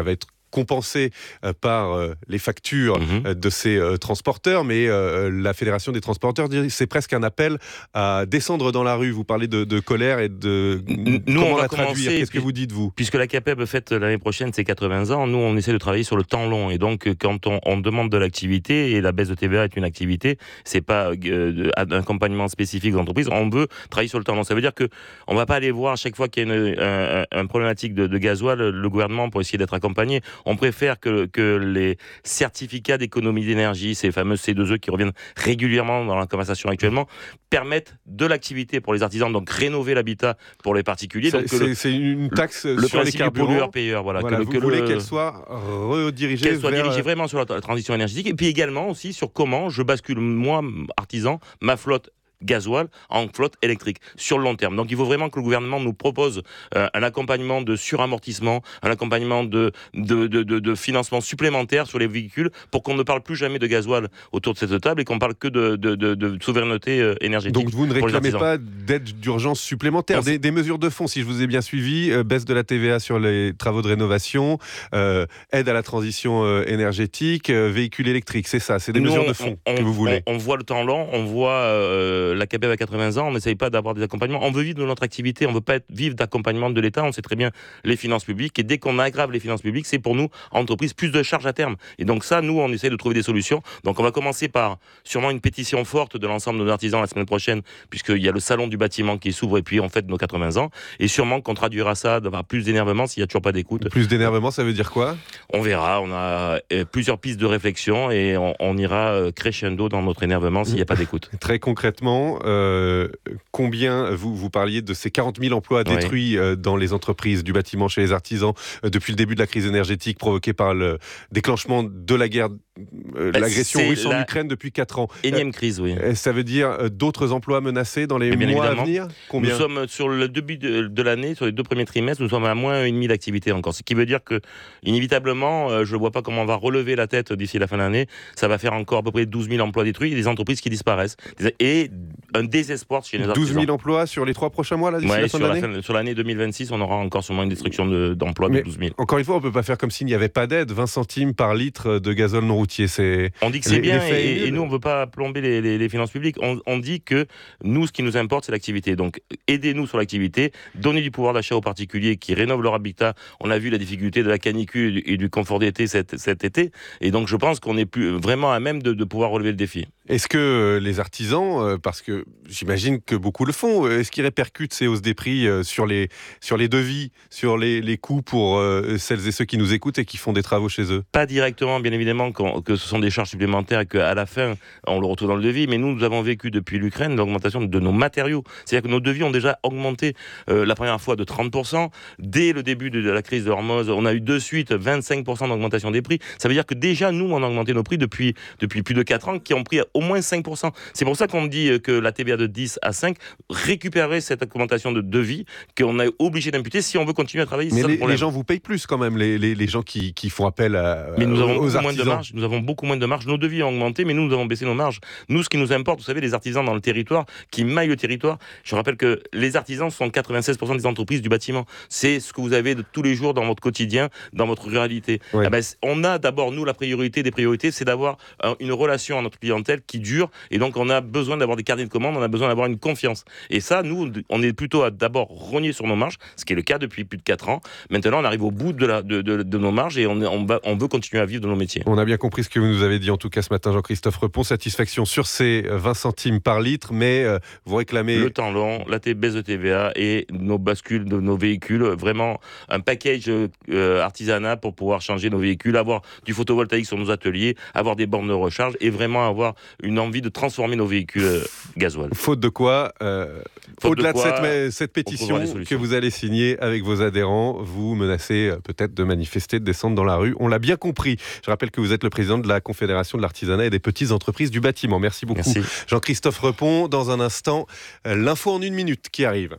compensé euh, par euh, les factures mmh. euh, de ces euh, transporteurs, mais euh, la Fédération des transporteurs dit c'est presque un appel à descendre dans la rue. Vous parlez de, de colère et de nous, comment on va la traduire. Qu'est-ce que vous dites, vous ? Puisque la CAPEB fête l'année prochaine ses quatre-vingts ans, nous on essaie de travailler sur le temps long, et donc quand on, on demande de l'activité, et la baisse de T V A est une activité, c'est pas euh, un accompagnement spécifique d'entreprise, on veut travailler sur le temps long. Ça veut dire que on va pas aller voir à chaque fois qu'il y a une, un, un problématique de, de gasoil le gouvernement pour essayer d'être accompagné. On préfère que, que les certificats d'économie d'énergie, ces fameux C deux E qui reviennent régulièrement dans la conversation actuellement, permettent de l'activité pour les artisans, donc rénover l'habitat pour les particuliers. C'est, donc c'est, le, c'est une taxe le sur les carburants. pollueur-payeur. Voilà, voilà, que, vous que voulez le, qu'elle soit redirigée qu'elle soit vers... dirigée vraiment sur la, la transition énergétique, et puis également aussi sur comment je bascule, moi, artisan, ma flotte gasoil en flotte électrique sur le long terme. Donc il faut vraiment que le gouvernement nous propose euh, un accompagnement de suramortissement, un accompagnement de, de, de, de, de financement supplémentaire sur les véhicules pour qu'on ne parle plus jamais de gasoil autour de cette table et qu'on parle que de, de, de, de souveraineté euh, énergétique. Donc vous ne réclamez pas d'aide d'urgence supplémentaire, des, des mesures de fond, si je vous ai bien suivi, euh, baisse de la T V A sur les travaux de rénovation, euh, aide à la transition euh, énergétique, euh, véhicules électriques, c'est ça, c'est des Nous, mesures on, de fond on, que vous voulez. On, on voit le temps long, on voit euh, la CAPEB à quatre-vingts ans, on n'essaye pas d'avoir des accompagnements. On veut vivre de notre activité, on ne veut pas être, vivre d'accompagnement de l'État. On sait très bien les finances publiques. Et dès qu'on aggrave les finances publiques, c'est pour nous, entreprises, plus de charges à terme. Et donc ça, nous, on essaie de trouver des solutions. Donc on va commencer par sûrement une pétition forte de l'ensemble de nos artisans la semaine prochaine, puisqu'il y a le salon du bâtiment qui s'ouvre et puis on fête nos quatre-vingts ans. Et sûrement qu'on traduira ça d'avoir plus d'énervement s'il n'y a toujours pas d'écoute. Plus d'énervement, ça veut dire quoi ? On verra. On a euh, plusieurs pistes de réflexion et on, on ira euh, crescendo dans notre énervement s'il n'y a pas d'écoute. Très concrètement, euh, combien, vous, vous parliez de ces quarante mille emplois détruits oui. euh, dans les entreprises du bâtiment, chez les artisans, euh, depuis le début de la crise énergétique provoquée par le déclenchement de la guerre, euh, bah, l'agression russe en Ukraine depuis quatre ans. Énième euh, crise, oui. Ça veut dire euh, d'autres emplois menacés dans les mois évidemment. à venir ? Combien ? Nous sommes sur le début de, de l'année, sur les deux premiers trimestres, nous sommes à moins un virgule cinq d'activité encore. Ce qui veut dire que, inévitablement, euh, je ne vois pas comment on va relever la tête d'ici la fin de l'année. Ça va faire encore à peu près douze mille emplois détruits et des entreprises qui disparaissent. Et un désespoir chez les artisans. douze mille emplois sur les trois prochains mois, là, d'ici ouais, la fin sur de l'année la fin, sur l'année deux mille vingt-six, on aura encore sûrement une destruction de, d'emplois de douze mille. Encore une fois, on ne peut pas faire comme s'il n'y avait pas d'aide. vingt centimes par litre de gazole non routier, c'est... On dit que c'est les, bien les et, et nous, on ne veut pas plomber les, les, les finances publiques. On, on dit que nous, ce qui nous importe, c'est l'activité. Donc, aidez-nous sur l'activité, donnez du pouvoir d'achat aux particuliers qui rénovent leur habitat. On a vu la difficulté de la canicule et du confort d'été cet, cet été. Et donc, je pense qu'on est plus vraiment à même de, de pouvoir relever le défi. Est-ce que les artisans, parce que j'imagine que beaucoup le font, est-ce qu'ils répercutent ces hausses des prix sur les, sur les devis, sur les, les coûts pour celles et ceux qui nous écoutent et qui font des travaux chez eux ? Pas directement, bien évidemment, que ce sont des charges supplémentaires et qu'à la fin, on le retrouve dans le devis. Mais nous, nous avons vécu depuis l'Ukraine l'augmentation de nos matériaux. C'est-à-dire que nos devis ont déjà augmenté euh, la première fois de trente pour cent. Dès le début de la crise de Hormuz, on a eu de suite vingt-cinq pour cent d'augmentation des prix. Ça veut dire que déjà, nous, on a augmenté nos prix depuis, depuis plus de quatre ans, qui ont pris au moins cinq pour cent. C'est pour ça qu'on me dit que la T V A de dix à cinq récupérerait cette augmentation de devis qu'on est obligé d'imputer si on veut continuer à travailler. Mais c'est les, ça le les gens vous payent plus quand même, les, les, les gens qui, qui font appel à, mais nous avons aux beaucoup artisans. Moins de marge. Nous avons beaucoup moins de marge. Nos devis ont augmenté, mais nous, nous avons baissé nos marges. Nous, ce qui nous importe, vous savez, les artisans dans le territoire, qui maillent le territoire, je rappelle que les artisans sont quatre-vingt-seize pour cent des entreprises du bâtiment. C'est ce que vous avez de tous les jours dans votre quotidien, dans votre ruralité. Ouais. Eh ben, on a d'abord, nous, la priorité des priorités, c'est d'avoir une relation à notre clientèle qui dure, et donc on a besoin d'avoir des carnets de commandes, on a besoin d'avoir une confiance. Et ça, nous, on est plutôt à d'abord rogner sur nos marges, ce qui est le cas depuis plus de quatre ans. Maintenant, on arrive au bout de, la, de, de, de nos marges et on, on, va, on veut continuer à vivre de nos métiers. On a bien compris ce que vous nous avez dit en tout cas ce matin, Jean-Christophe Repon. Satisfaction sur ces vingt centimes par litre, mais euh, vous réclamez... Le temps long, la baisse de T V A et nos bascules de nos véhicules. Vraiment un package euh, artisanat pour pouvoir changer nos véhicules, avoir du photovoltaïque sur nos ateliers, avoir des bornes de recharge et vraiment avoir une envie de transformer nos véhicules euh, gasoil. Faute de quoi, euh, Faute au-delà de, quoi, de cette, cette pétition que vous allez signer avec vos adhérents, vous menacez euh, peut-être de manifester, de descendre dans la rue. On l'a bien compris. Je rappelle que vous êtes le président de la Confédération de l'artisanat et des petites entreprises du bâtiment. Merci beaucoup. Merci. Jean-Christophe Repon. Dans un instant, euh, l'info en une minute qui arrive.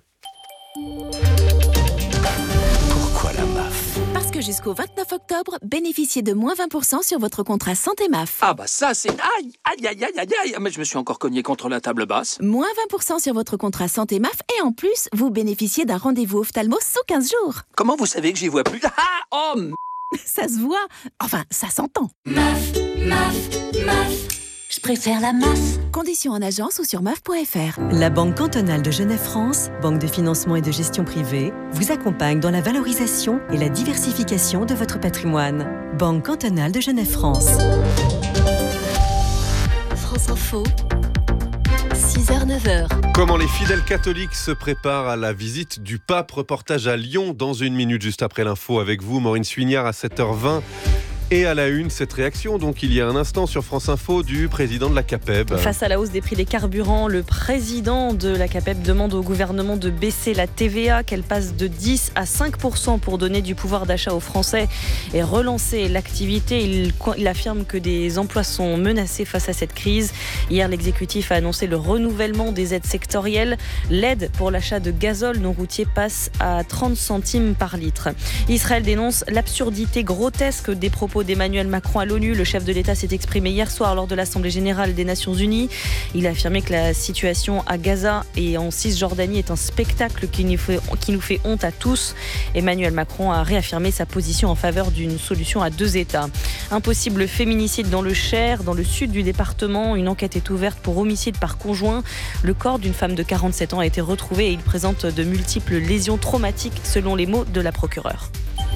Pourquoi la M A F ? Parce que jusqu'au vingt-neuf octobre, bénéficiez de moins vingt pour cent sur votre contrat santé M A F. Ah bah ça c'est... Aïe, aïe, aïe, aïe, aïe, aïe. Mais je me suis encore cogné contre la table basse. Moins vingt pour cent sur votre contrat santé M A F et en plus, vous bénéficiez d'un rendez-vous ophtalmo sous quinze jours. Comment vous savez que j'y vois plus ? Ah, oh, Ça se voit. Enfin, ça s'entend. Meuf, meuf, meuf. Je préfère la M A F. Conditions en agence ou sur meuf point f r. La Banque cantonale de Genève-France, banque de financement et de gestion privée, vous accompagne dans la valorisation et la diversification de votre patrimoine. Banque cantonale de Genève-France. France Info, six heures neuf heures. Comment les fidèles catholiques se préparent à la visite du pape. Reportage à Lyon dans une minute juste après l'info avec vous, Maureen Suignard à sept heures vingt. Et à la une, cette réaction, donc il y a un instant sur France Info, du président de la CAPEB. Face à la hausse des prix des carburants, le président de la CAPEB demande au gouvernement de baisser la T V A, qu'elle passe de dix à cinq pour cent pour donner du pouvoir d'achat aux Français et relancer l'activité. Il, il affirme que des emplois sont menacés face à cette crise. Hier, l'exécutif a annoncé le renouvellement des aides sectorielles. L'aide pour l'achat de gazole non routier passe à trente centimes par litre. Israël dénonce l'absurdité grotesque des propos d'Emmanuel Macron à l'ONU. Le chef de l'État s'est exprimé hier soir lors de l'Assemblée générale des Nations Unies. Il a affirmé que la situation à Gaza et en Cisjordanie est un spectacle qui nous fait, qui nous fait honte à tous. Emmanuel Macron a réaffirmé sa position en faveur d'une solution à deux États. Un possible féminicide dans le Cher, dans le sud du département. Une enquête est ouverte pour homicide par conjoint. Le corps d'une femme de quarante-sept ans a été retrouvé et il présente de multiples lésions traumatiques selon les mots de la procureure.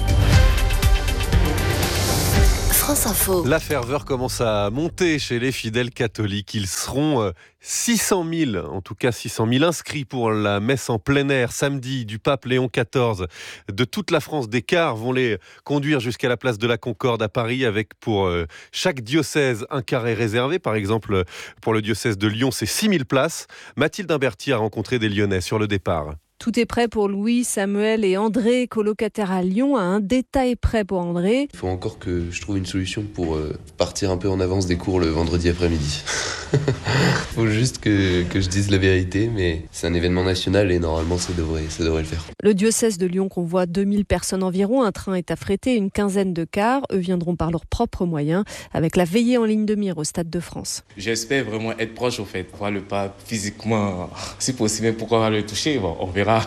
France Info. La ferveur commence à monter chez les fidèles catholiques. Ils seront six cent mille, en tout cas six cent mille inscrits pour la messe en plein air samedi du pape Léon quatorze. De toute la France, des cars vont les conduire jusqu'à la place de la Concorde à Paris, avec pour chaque diocèse un carré réservé. Par exemple, pour le diocèse de Lyon, c'est six mille places. Mathilde Imberti a rencontré des Lyonnais sur le départ. Tout est prêt pour Louis, Samuel et André, colocataires à Lyon. Un détail prêt pour André. Il faut encore que je trouve une solution pour euh, partir un peu en avance des cours le vendredi après-midi. Il faut juste que, que je dise la vérité, mais c'est un événement national et normalement ça devrait, ça devrait le faire. Le diocèse de Lyon convoie deux mille personnes environ. Un train est affrété, une quinzaine de cars. Eux viendront par leurs propres moyens, avec la veillée en ligne de mire au Stade de France. J'espère vraiment être proche, au fait, voir le pape physiquement, si possible, pourquoi le toucher, bon, on verra.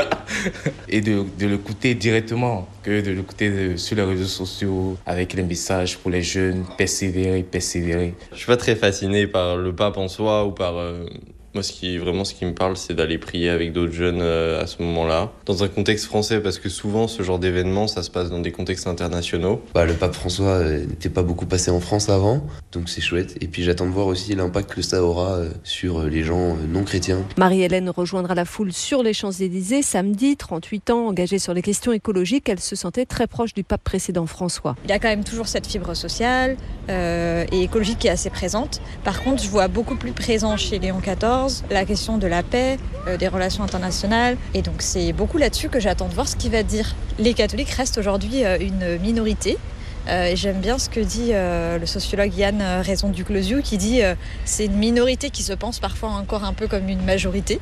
Et de, de l'écouter directement que de l'écouter de, sur les réseaux sociaux avec les messages pour les jeunes, persévérer, persévérer. Je suis pas très fasciné par le pape en soi ou par... Euh... Moi, ce qui, vraiment, ce qui me parle, c'est d'aller prier avec d'autres jeunes euh, à ce moment-là. Dans un contexte français, parce que souvent, ce genre d'événement, ça se passe dans des contextes internationaux. Bah, le pape François euh, n'était pas beaucoup passé en France avant, donc c'est chouette. Et puis j'attends de voir aussi l'impact que ça aura euh, sur les gens euh, non chrétiens. Marie-Hélène rejoindra la foule sur les Champs-Élysées samedi. trente-huit ans, engagée sur les questions écologiques, elle se sentait très proche du pape précédent François. Il y a quand même toujours cette fibre sociale euh, et écologique qui est assez présente. Par contre, je vois beaucoup plus présent chez Léon quatorze la question de la paix, euh, des relations internationales. Et donc c'est beaucoup là-dessus que j'attends de voir ce qu'il va dire. Les catholiques restent aujourd'hui euh, une minorité. Euh, et j'aime bien ce que dit euh, le sociologue Yann Raison-Duclosiou, qui dit euh, c'est une minorité qui se pense parfois encore un peu comme une majorité.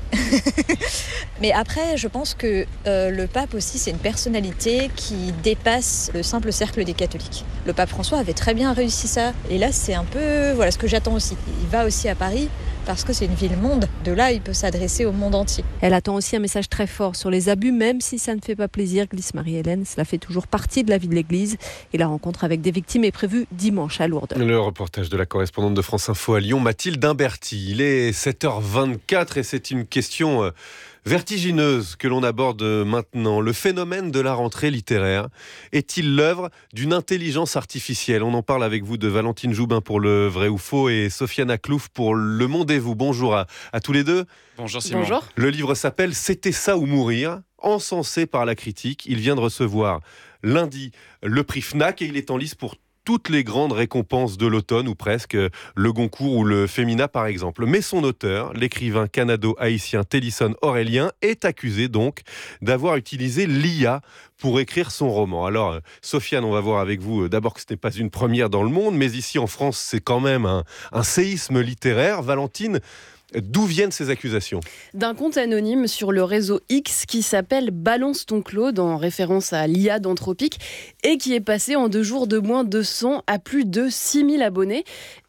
Mais après, je pense que euh, le pape aussi, c'est une personnalité qui dépasse le simple cercle des catholiques. Le pape François avait très bien réussi ça. Et là, c'est un peu voilà ce que j'attends aussi. Il va aussi à Paris parce que c'est une ville-monde. De là, il peut s'adresser au monde entier. Elle attend aussi un message très fort sur les abus, même si ça ne fait pas plaisir, glisse Marie-Hélène. Cela fait toujours partie de la vie de l'Église. Et la rencontre avec des victimes est prévue dimanche à Lourdes. Le reportage de la correspondante de France Info à Lyon, Mathilde Imberti. Il est sept heures vingt-quatre et c'est une question vertigineuse que l'on aborde maintenant. Le phénomène de la rentrée littéraire est-il l'œuvre d'une intelligence artificielle ? On en parle avec vous de Valentine Joubin pour Le Vrai ou Faux et Sofiane Aklouf pour Le Monde et vous. Bonjour à, à tous les deux. Bonjour Simon. Bonjour. Le livre s'appelle « C'était ça ou mourir », encensé par la critique. Il vient de recevoir lundi le prix Fnac et il est en lice pour toutes les grandes récompenses de l'automne, ou presque, le Goncourt ou le Femina par exemple. Mais son auteur, l'écrivain canado-haïtien Télisson Aurélien, est accusé donc d'avoir utilisé l'I A pour écrire son roman. Alors, Sofiane, on va voir avec vous d'abord que ce n'est pas une première dans le monde, mais ici en France, c'est quand même un, un séisme littéraire. Valentine, d'où viennent ces accusations ? D'un compte anonyme sur le réseau X qui s'appelle Balance ton Claude, en référence à l'I A d'Anthropique, et qui est passé en deux jours de moins de cent à plus de six mille abonnés.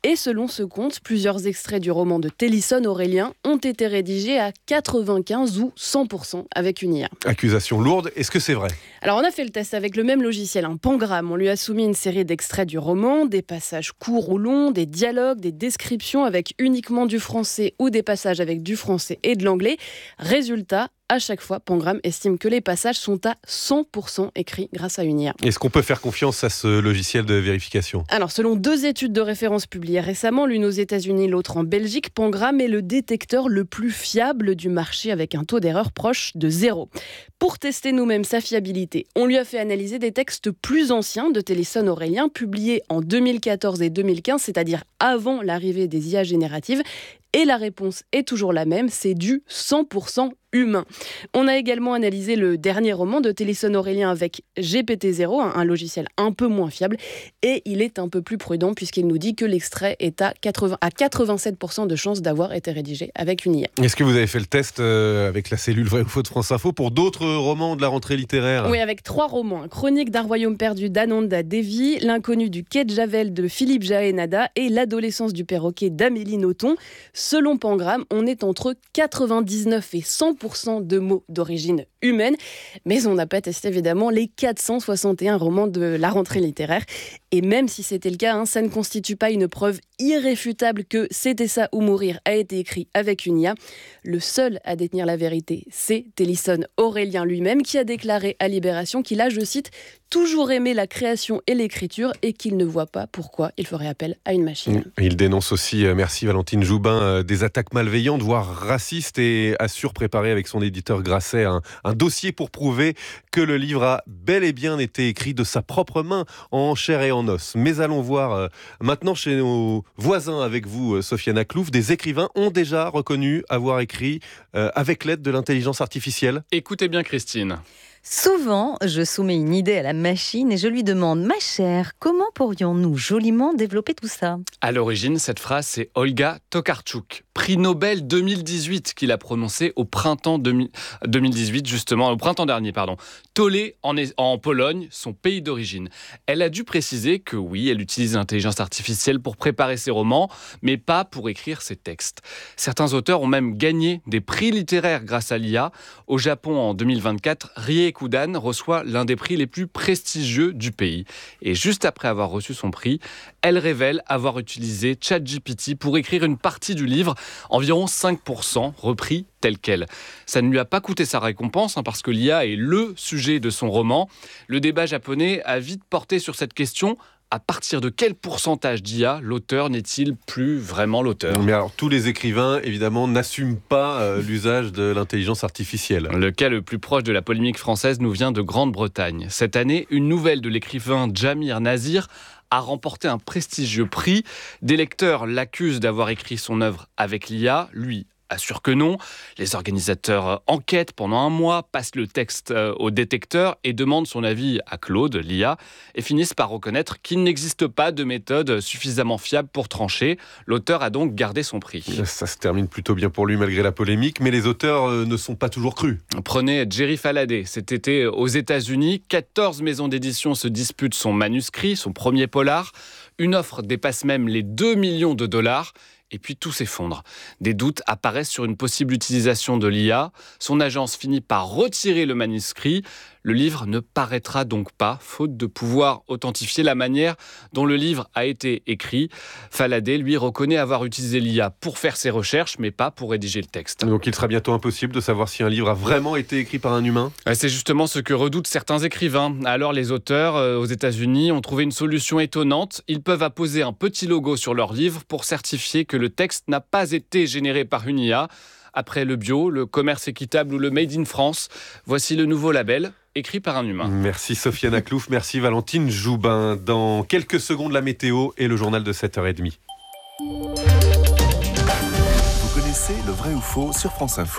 Et selon ce compte, plusieurs extraits du roman de Télisson Aurélien ont été rédigés à quatre-vingt-quinze ou cent pour cent avec une I A. Accusation lourde, est-ce que c'est vrai ? Alors on a fait le test avec le même logiciel, un Pangramme. On lui a soumis une série d'extraits du roman, des passages courts ou longs, des dialogues, des descriptions avec uniquement du français ou des passages avec du français et de l'anglais. Résultat, à chaque fois, Pangramme estime que les passages sont à cent pour cent écrits grâce à une I A. Est-ce qu'on peut faire confiance à ce logiciel de vérification ? Alors, selon deux études de référence publiées récemment, l'une aux États-Unis, l'autre en Belgique, Pangramme est le détecteur le plus fiable du marché avec un taux d'erreur proche de zéro. Pour tester nous-mêmes sa fiabilité, on lui a fait analyser des textes plus anciens de Télisson Aurélien, publiés en deux mille quatorze et deux mille quinze, c'est-à-dire avant l'arrivée des I A génératives. Et la réponse est toujours la même, c'est du cent pour cent humain. On a également analysé le dernier roman de Télisson Aurélien avec G P T zéro, un logiciel un peu moins fiable, et il est un peu plus prudent puisqu'il nous dit que l'extrait est à, quatre-vingts, à quatre-vingt-sept pour cent de chances d'avoir été rédigé avec une I A. Est-ce que vous avez fait le test euh, avec la cellule Vrai ou Faux de France Info pour d'autres romans de la rentrée littéraire ? Oui, avec trois romans. Chronique d'un royaume perdu d'Ananda Devi, L'inconnu du quai de Javel de Philippe Jaénada et L'adolescence du perroquet d'Amélie Nothomb. Selon Pangramme, on est entre quatre-vingt-dix-neuf et cent pour cent de mots d'origine humaine, mais on n'a pas testé évidemment les quatre cent soixante et un romans de la rentrée littéraire. Et même si c'était le cas, hein, ça ne constitue pas une preuve irréfutable que C'était ça ou mourir a été écrit avec une I A. Le seul à détenir la vérité, c'est Télisson Aurélien lui-même, qui a déclaré à Libération qu'il a, je cite, toujours aimé la création et l'écriture et qu'il ne voit pas pourquoi il ferait appel à une machine. Il dénonce aussi, euh, merci Valentine Joubin, euh, des attaques malveillantes, voire racistes, et assure préparer avec son éditeur Grasset un, un dossier pour prouver que le livre a bel et bien été écrit de sa propre main, en chair et en os. Mais allons voir euh, maintenant chez nos voisins avec vous, euh, Sofiane Aklouf, des écrivains ont déjà reconnu avoir écrit euh, avec l'aide de l'intelligence artificielle. Écoutez bien Christine. Souvent, je soumets une idée à la machine et je lui demande « Ma chère, comment pourrions-nous joliment développer tout ça ?» À l'origine, cette phrase, c'est Olga Tokarczuk, prix Nobel deux mille dix-huit, qu'il a prononcé au printemps deux mille dix-huit, justement, au printemps dernier, pardon. Tolé, en, en Pologne, son pays d'origine. Elle a dû préciser que oui, elle utilise l'intelligence artificielle pour préparer ses romans, mais pas pour écrire ses textes. Certains auteurs ont même gagné des prix littéraires grâce à l'I A. Au Japon, en deux mille vingt-quatre, Rie Kudan reçoit l'un des prix les plus prestigieux du pays. Et juste après avoir reçu son prix, elle révèle avoir utilisé ChatGPT pour écrire une partie du livre, environ cinq pour cent repris tel quel. Ça ne lui a pas coûté sa récompense, hein, parce que l'I A est le sujet de son roman. Le débat japonais a vite porté sur cette question. À partir de quel pourcentage d'I A l'auteur n'est-il plus vraiment l'auteur ? Mais alors, tous les écrivains, évidemment, n'assument pas euh, l'usage de l'intelligence artificielle. Le cas le plus proche de la polémique française nous vient de Grande-Bretagne. Cette année, une nouvelle de l'écrivain Jamir Nazir a remporté un prestigieux prix. Des lecteurs l'accusent d'avoir écrit son œuvre avec l'I A. Lui assure que non. Les organisateurs enquêtent pendant un mois, passent le texte au détecteur et demandent son avis à Claude, l'I A, et finissent par reconnaître qu'il n'existe pas de méthode suffisamment fiable pour trancher. L'auteur a donc gardé son prix. Ça se termine plutôt bien pour lui malgré la polémique, mais les auteurs ne sont pas toujours crus. Prenez Jerry Faladay. Cet été aux États-Unis, quatorze maisons d'édition se disputent son manuscrit, son premier polar. Une offre dépasse même les deux millions de dollars. Et puis tout s'effondre. Des doutes apparaissent sur une possible utilisation de l'I A. Son agence finit par retirer le manuscrit. Le livre ne paraîtra donc pas, faute de pouvoir authentifier la manière dont le livre a été écrit. Faladay, lui, reconnaît avoir utilisé l'I A pour faire ses recherches, mais pas pour rédiger le texte. Donc il sera bientôt impossible de savoir si un livre a vraiment été écrit par un humain ? C'est justement ce que redoutent certains écrivains. Alors les auteurs, euh, aux États-Unis, ont trouvé une solution étonnante. Ils peuvent apposer un petit logo sur leur livre pour certifier que le texte n'a pas été généré par une I A. Après le bio, le commerce équitable ou le Made in France, voici le nouveau label, écrit par un humain. Merci Sofiane Aklouf, merci Valentine Joubin. Dans quelques secondes, la météo et le journal de sept heures trente. Vous connaissez le vrai ou faux sur France Info.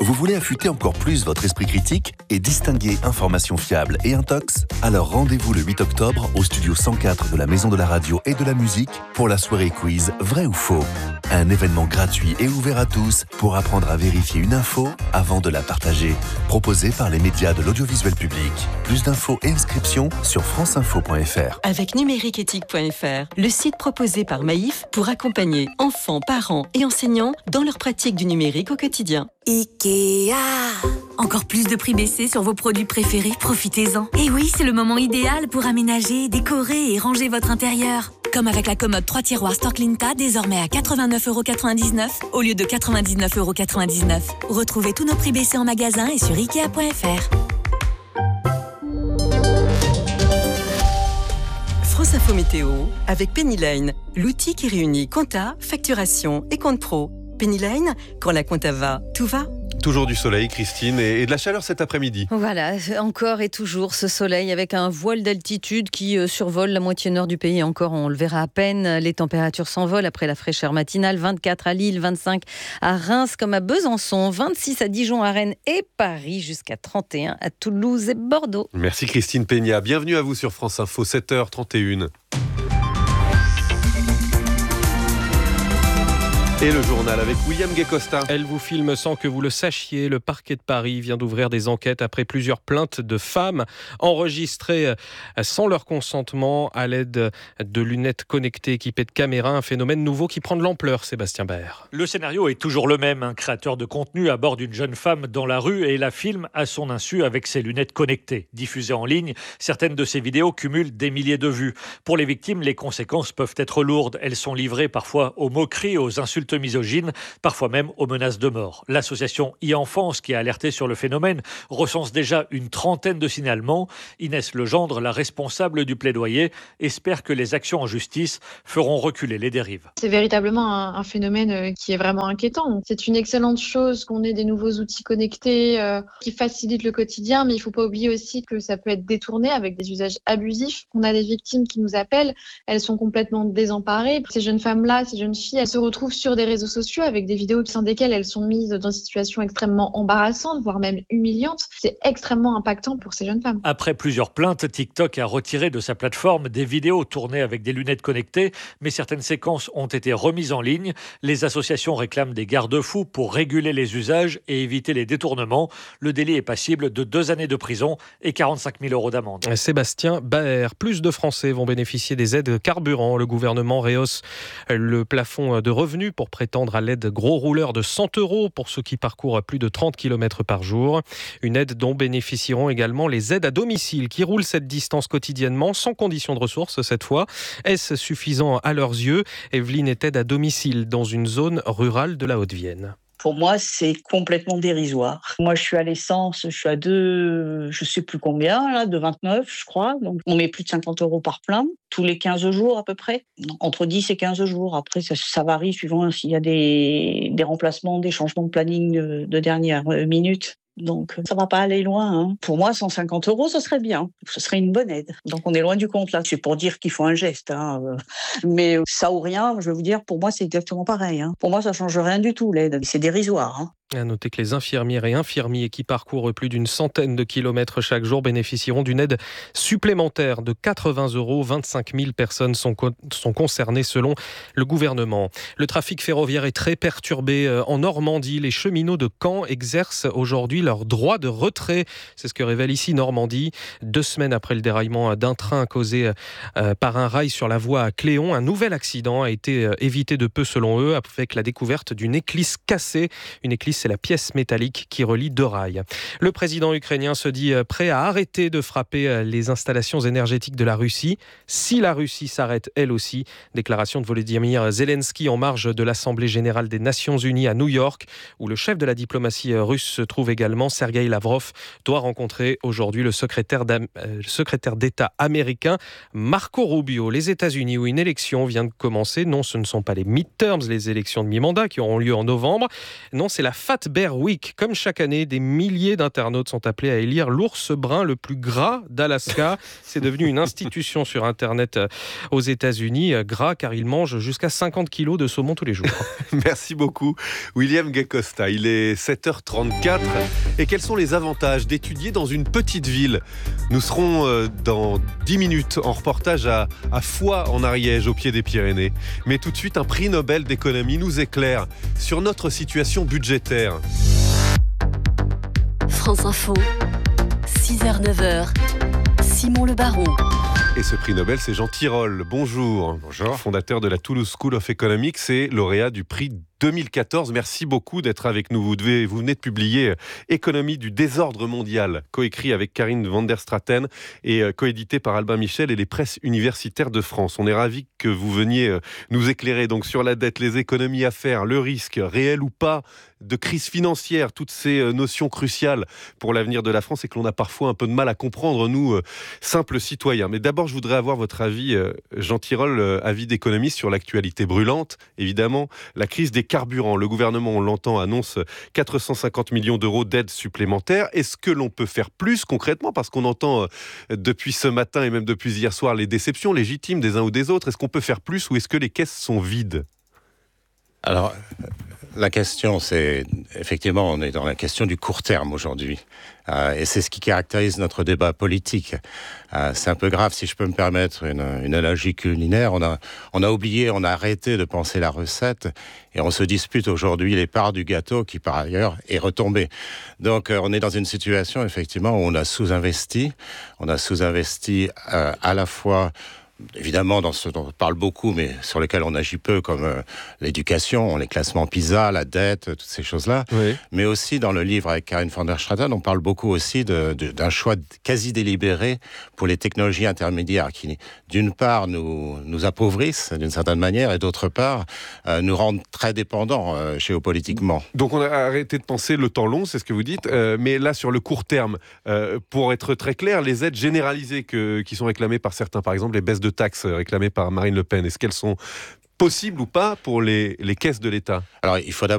Vous voulez affûter encore plus votre esprit critique et distinguer information fiable et intox? Alors rendez-vous le huit octobre au studio cent quatre de la Maison de la Radio et de la Musique pour la soirée quiz Vrai ou Faux. Un événement gratuit et ouvert à tous pour apprendre à vérifier une info avant de la partager. Proposé par les médias de l'audiovisuel public. Plus d'infos et inscriptions sur franceinfo point f r. Avec numériqueéthique point f r, le site proposé par Maïf pour accompagner enfants, parents et enseignants dans leur pratique du numérique au quotidien. Ikea. Encore plus de prix baissés sur vos produits préférés, profitez-en. Et oui, c'est le moment idéal pour aménager, décorer et ranger votre intérieur. Comme avec la commode trois tiroirs Storklinta, désormais à quatre-vingt-neuf euros quatre-vingt-dix-neuf au lieu de quatre-vingt-dix-neuf euros quatre-vingt-dix-neuf. Retrouvez tous nos prix baissés en magasin et sur ikea point f r. France Info Météo avec Pennyline, l'outil qui réunit compta, facturation et compte pro. Pennyline, quand la compta va, tout va. Toujours du soleil, Christine, et de la chaleur cet après-midi. Voilà, encore et toujours ce soleil avec un voile d'altitude qui survole la moitié nord du pays. Encore, on le verra à peine. Les températures s'envolent après la fraîcheur matinale. vingt-quatre à Lille, vingt-cinq à Reims comme à Besançon, vingt-six à Dijon, à Rennes et Paris, jusqu'à trente et un à Toulouse et Bordeaux. Merci Christine Peña. Bienvenue à vous sur France Info, sept heures trente et une. Et le journal avec William Guécosta. Elle vous filme sans que vous le sachiez. Le parquet de Paris vient d'ouvrir des enquêtes après plusieurs plaintes de femmes enregistrées sans leur consentement à l'aide de lunettes connectées équipées de caméras. Un phénomène nouveau qui prend de l'ampleur, Sébastien Baer. Le scénario est toujours le même. Un créateur de contenu aborde une jeune femme dans la rue et la filme à son insu avec ses lunettes connectées. Diffusées en ligne, certaines de ces vidéos cumulent des milliers de vues. Pour les victimes, les conséquences peuvent être lourdes. Elles sont livrées parfois aux moqueries, aux insultes misogynes, parfois même aux menaces de mort. L'association e-Enfance, qui a alerté sur le phénomène, recense déjà une trentaine de signalements. Inès Legendre, la responsable du plaidoyer, espère que les actions en justice feront reculer les dérives. C'est véritablement un, un phénomène qui est vraiment inquiétant. C'est une excellente chose qu'on ait des nouveaux outils connectés euh, qui facilitent le quotidien, mais il ne faut pas oublier aussi que ça peut être détourné avec des usages abusifs. On a des victimes qui nous appellent, elles sont complètement désemparées. Ces jeunes femmes-là, ces jeunes filles, elles se retrouvent sur des réseaux sociaux avec des vidéos au sein desquelles elles sont mises dans une situation extrêmement embarrassante, voire même humiliante. C'est extrêmement impactant pour ces jeunes femmes. Après plusieurs plaintes, TikTok a retiré de sa plateforme des vidéos tournées avec des lunettes connectées, mais certaines séquences ont été remises en ligne. Les associations réclament des garde-fous pour réguler les usages et éviter les détournements. Le délit est passible de deux années de prison et quarante-cinq mille euros d'amende. Sébastien Baer. Plus de Français vont bénéficier des aides carburant. Le gouvernement rehausse le plafond de revenus pour prétendre à l'aide gros rouleur de cent euros pour ceux qui parcourent plus de trente kilomètres par jour. Une aide dont bénéficieront également les aides à domicile qui roulent cette distance quotidiennement sans condition de ressources cette fois. Est-ce suffisant à leurs yeux? Evelyne est aide à domicile dans une zone rurale de la Haute-Vienne. Pour moi, c'est complètement dérisoire. Moi, je suis à l'essence, je suis à deux, je sais plus combien, là, de vingt-neuf, je crois. Donc, on met plus de cinquante euros par plein, tous les quinze jours à peu près. Entre dix et quinze jours. Après, ça, ça varie suivant s'il y a des, des remplacements, des changements de planning de, de dernière minute. Donc, ça va pas aller loin. Hein. Pour moi, cent cinquante euros, ce serait bien. Ce serait une bonne aide. Donc, on est loin du compte, là. C'est pour dire qu'il faut un geste. Hein. Mais ça ou rien, je vais vous dire, pour moi, c'est exactement pareil. Hein. Pour moi, ça change rien du tout, l'aide. C'est dérisoire. Hein. À noter que les infirmières et infirmiers qui parcourent plus d'une centaine de kilomètres chaque jour bénéficieront d'une aide supplémentaire de quatre-vingts euros. vingt-cinq mille personnes sont, co- sont concernées selon le gouvernement. Le trafic ferroviaire est très perturbé en Normandie. Les cheminots de Caen exercent aujourd'hui leur droit de retrait. C'est ce que révèle ici Normandie. Deux semaines après le déraillement d'un train causé euh, par un rail sur la voie à Cléon, un nouvel accident a été euh, évité de peu selon eux avec la découverte d'une éclisse cassée. Une éclisse, c'est la pièce métallique qui relie deux rails. Le président ukrainien se dit prêt à arrêter de frapper les installations énergétiques de la Russie si la Russie s'arrête elle aussi. Déclaration de Volodymyr Zelensky en marge de l'Assemblée générale des Nations unies à New York, où le chef de la diplomatie russe se trouve également. Sergueï Lavrov doit rencontrer aujourd'hui le secrétaire, euh, le secrétaire d'État américain Marco Rubio. Les États-Unis, où une élection vient de commencer. Non, ce ne sont pas les midterms, les élections de mi-mandat qui auront lieu en novembre. Non, c'est la Strat Bear Week. Comme chaque année, des milliers d'internautes sont appelés à élire l'ours brun le plus gras d'Alaska. C'est devenu une institution sur Internet aux États-Unis. Gras car il mange jusqu'à cinquante kilos de saumon tous les jours. Merci beaucoup, William Gacosta. Il est sept heures trente-quatre. Et quels sont les avantages d'étudier dans une petite ville ? Nous serons euh, dans dix minutes en reportage à, à Foix en Ariège, au pied des Pyrénées. Mais tout de suite, un prix Nobel d'économie nous éclaire sur notre situation budgétaire. France Info, six heures neuf heures, Simon Le Baron. Et ce prix Nobel, c'est Jean Tirole. Bonjour. Bonjour. Fondateur de la Toulouse School of Economics et lauréat du prix deux mille quatorze. Merci beaucoup d'être avec nous. Vous, devez, vous venez de publier Économie du désordre mondial, coécrit avec Karine van der Straten et coédité par Albin Michel et les presses universitaires de France. On est ravis que vous veniez nous éclairer donc sur la dette, les économies à faire, le risque, réel ou pas, de crise financière, toutes ces notions cruciales pour l'avenir de la France et que l'on a parfois un peu de mal à comprendre, nous, simples citoyens. Mais d'abord, je voudrais avoir votre avis, Jean Tirole, avis d'économiste sur l'actualité brûlante, évidemment, la crise des carburant. Le gouvernement, on l'entend, annonce quatre cent cinquante millions d'euros d'aide supplémentaire. Est-ce que l'on peut faire plus concrètement ? Parce qu'on entend depuis ce matin et même depuis hier soir les déceptions légitimes des uns ou des autres. Est-ce qu'on peut faire plus ou est-ce que les caisses sont vides ? Alors, la question, c'est effectivement, on est dans la question du court terme aujourd'hui. Euh, et c'est ce qui caractérise notre débat politique. Euh, c'est un peu grave, si je peux me permettre une, une analogie culinaire. On a, on a oublié, on a arrêté de penser la recette et on se dispute aujourd'hui les parts du gâteau qui, par ailleurs, est retombé. Donc, euh, on est dans une situation, effectivement, où on a sous-investi. On a sous-investi euh, à la fois... Évidemment, dans ce dont on parle beaucoup, mais sur lesquels on agit peu, comme euh, l'éducation, les classements PISA, la dette, toutes ces choses-là. Oui. Mais aussi, dans le livre avec Karine van der Straten, on parle beaucoup aussi de, de, d'un choix quasi délibéré pour les technologies intermédiaires qui, d'une part, nous, nous appauvrissent d'une certaine manière et d'autre part, euh, nous rendent très dépendants euh, géopolitiquement. Donc, on a arrêté de penser le temps long, c'est ce que vous dites. Euh, mais là, sur le court terme, euh, pour être très clair, les aides généralisées que, qui sont réclamées par certains, par exemple, les baisses de taxes réclamées par Marine Le Pen, est-ce qu'elles sont possibles ou pas pour les, les caisses de l'État ? Alors, il faut d'abord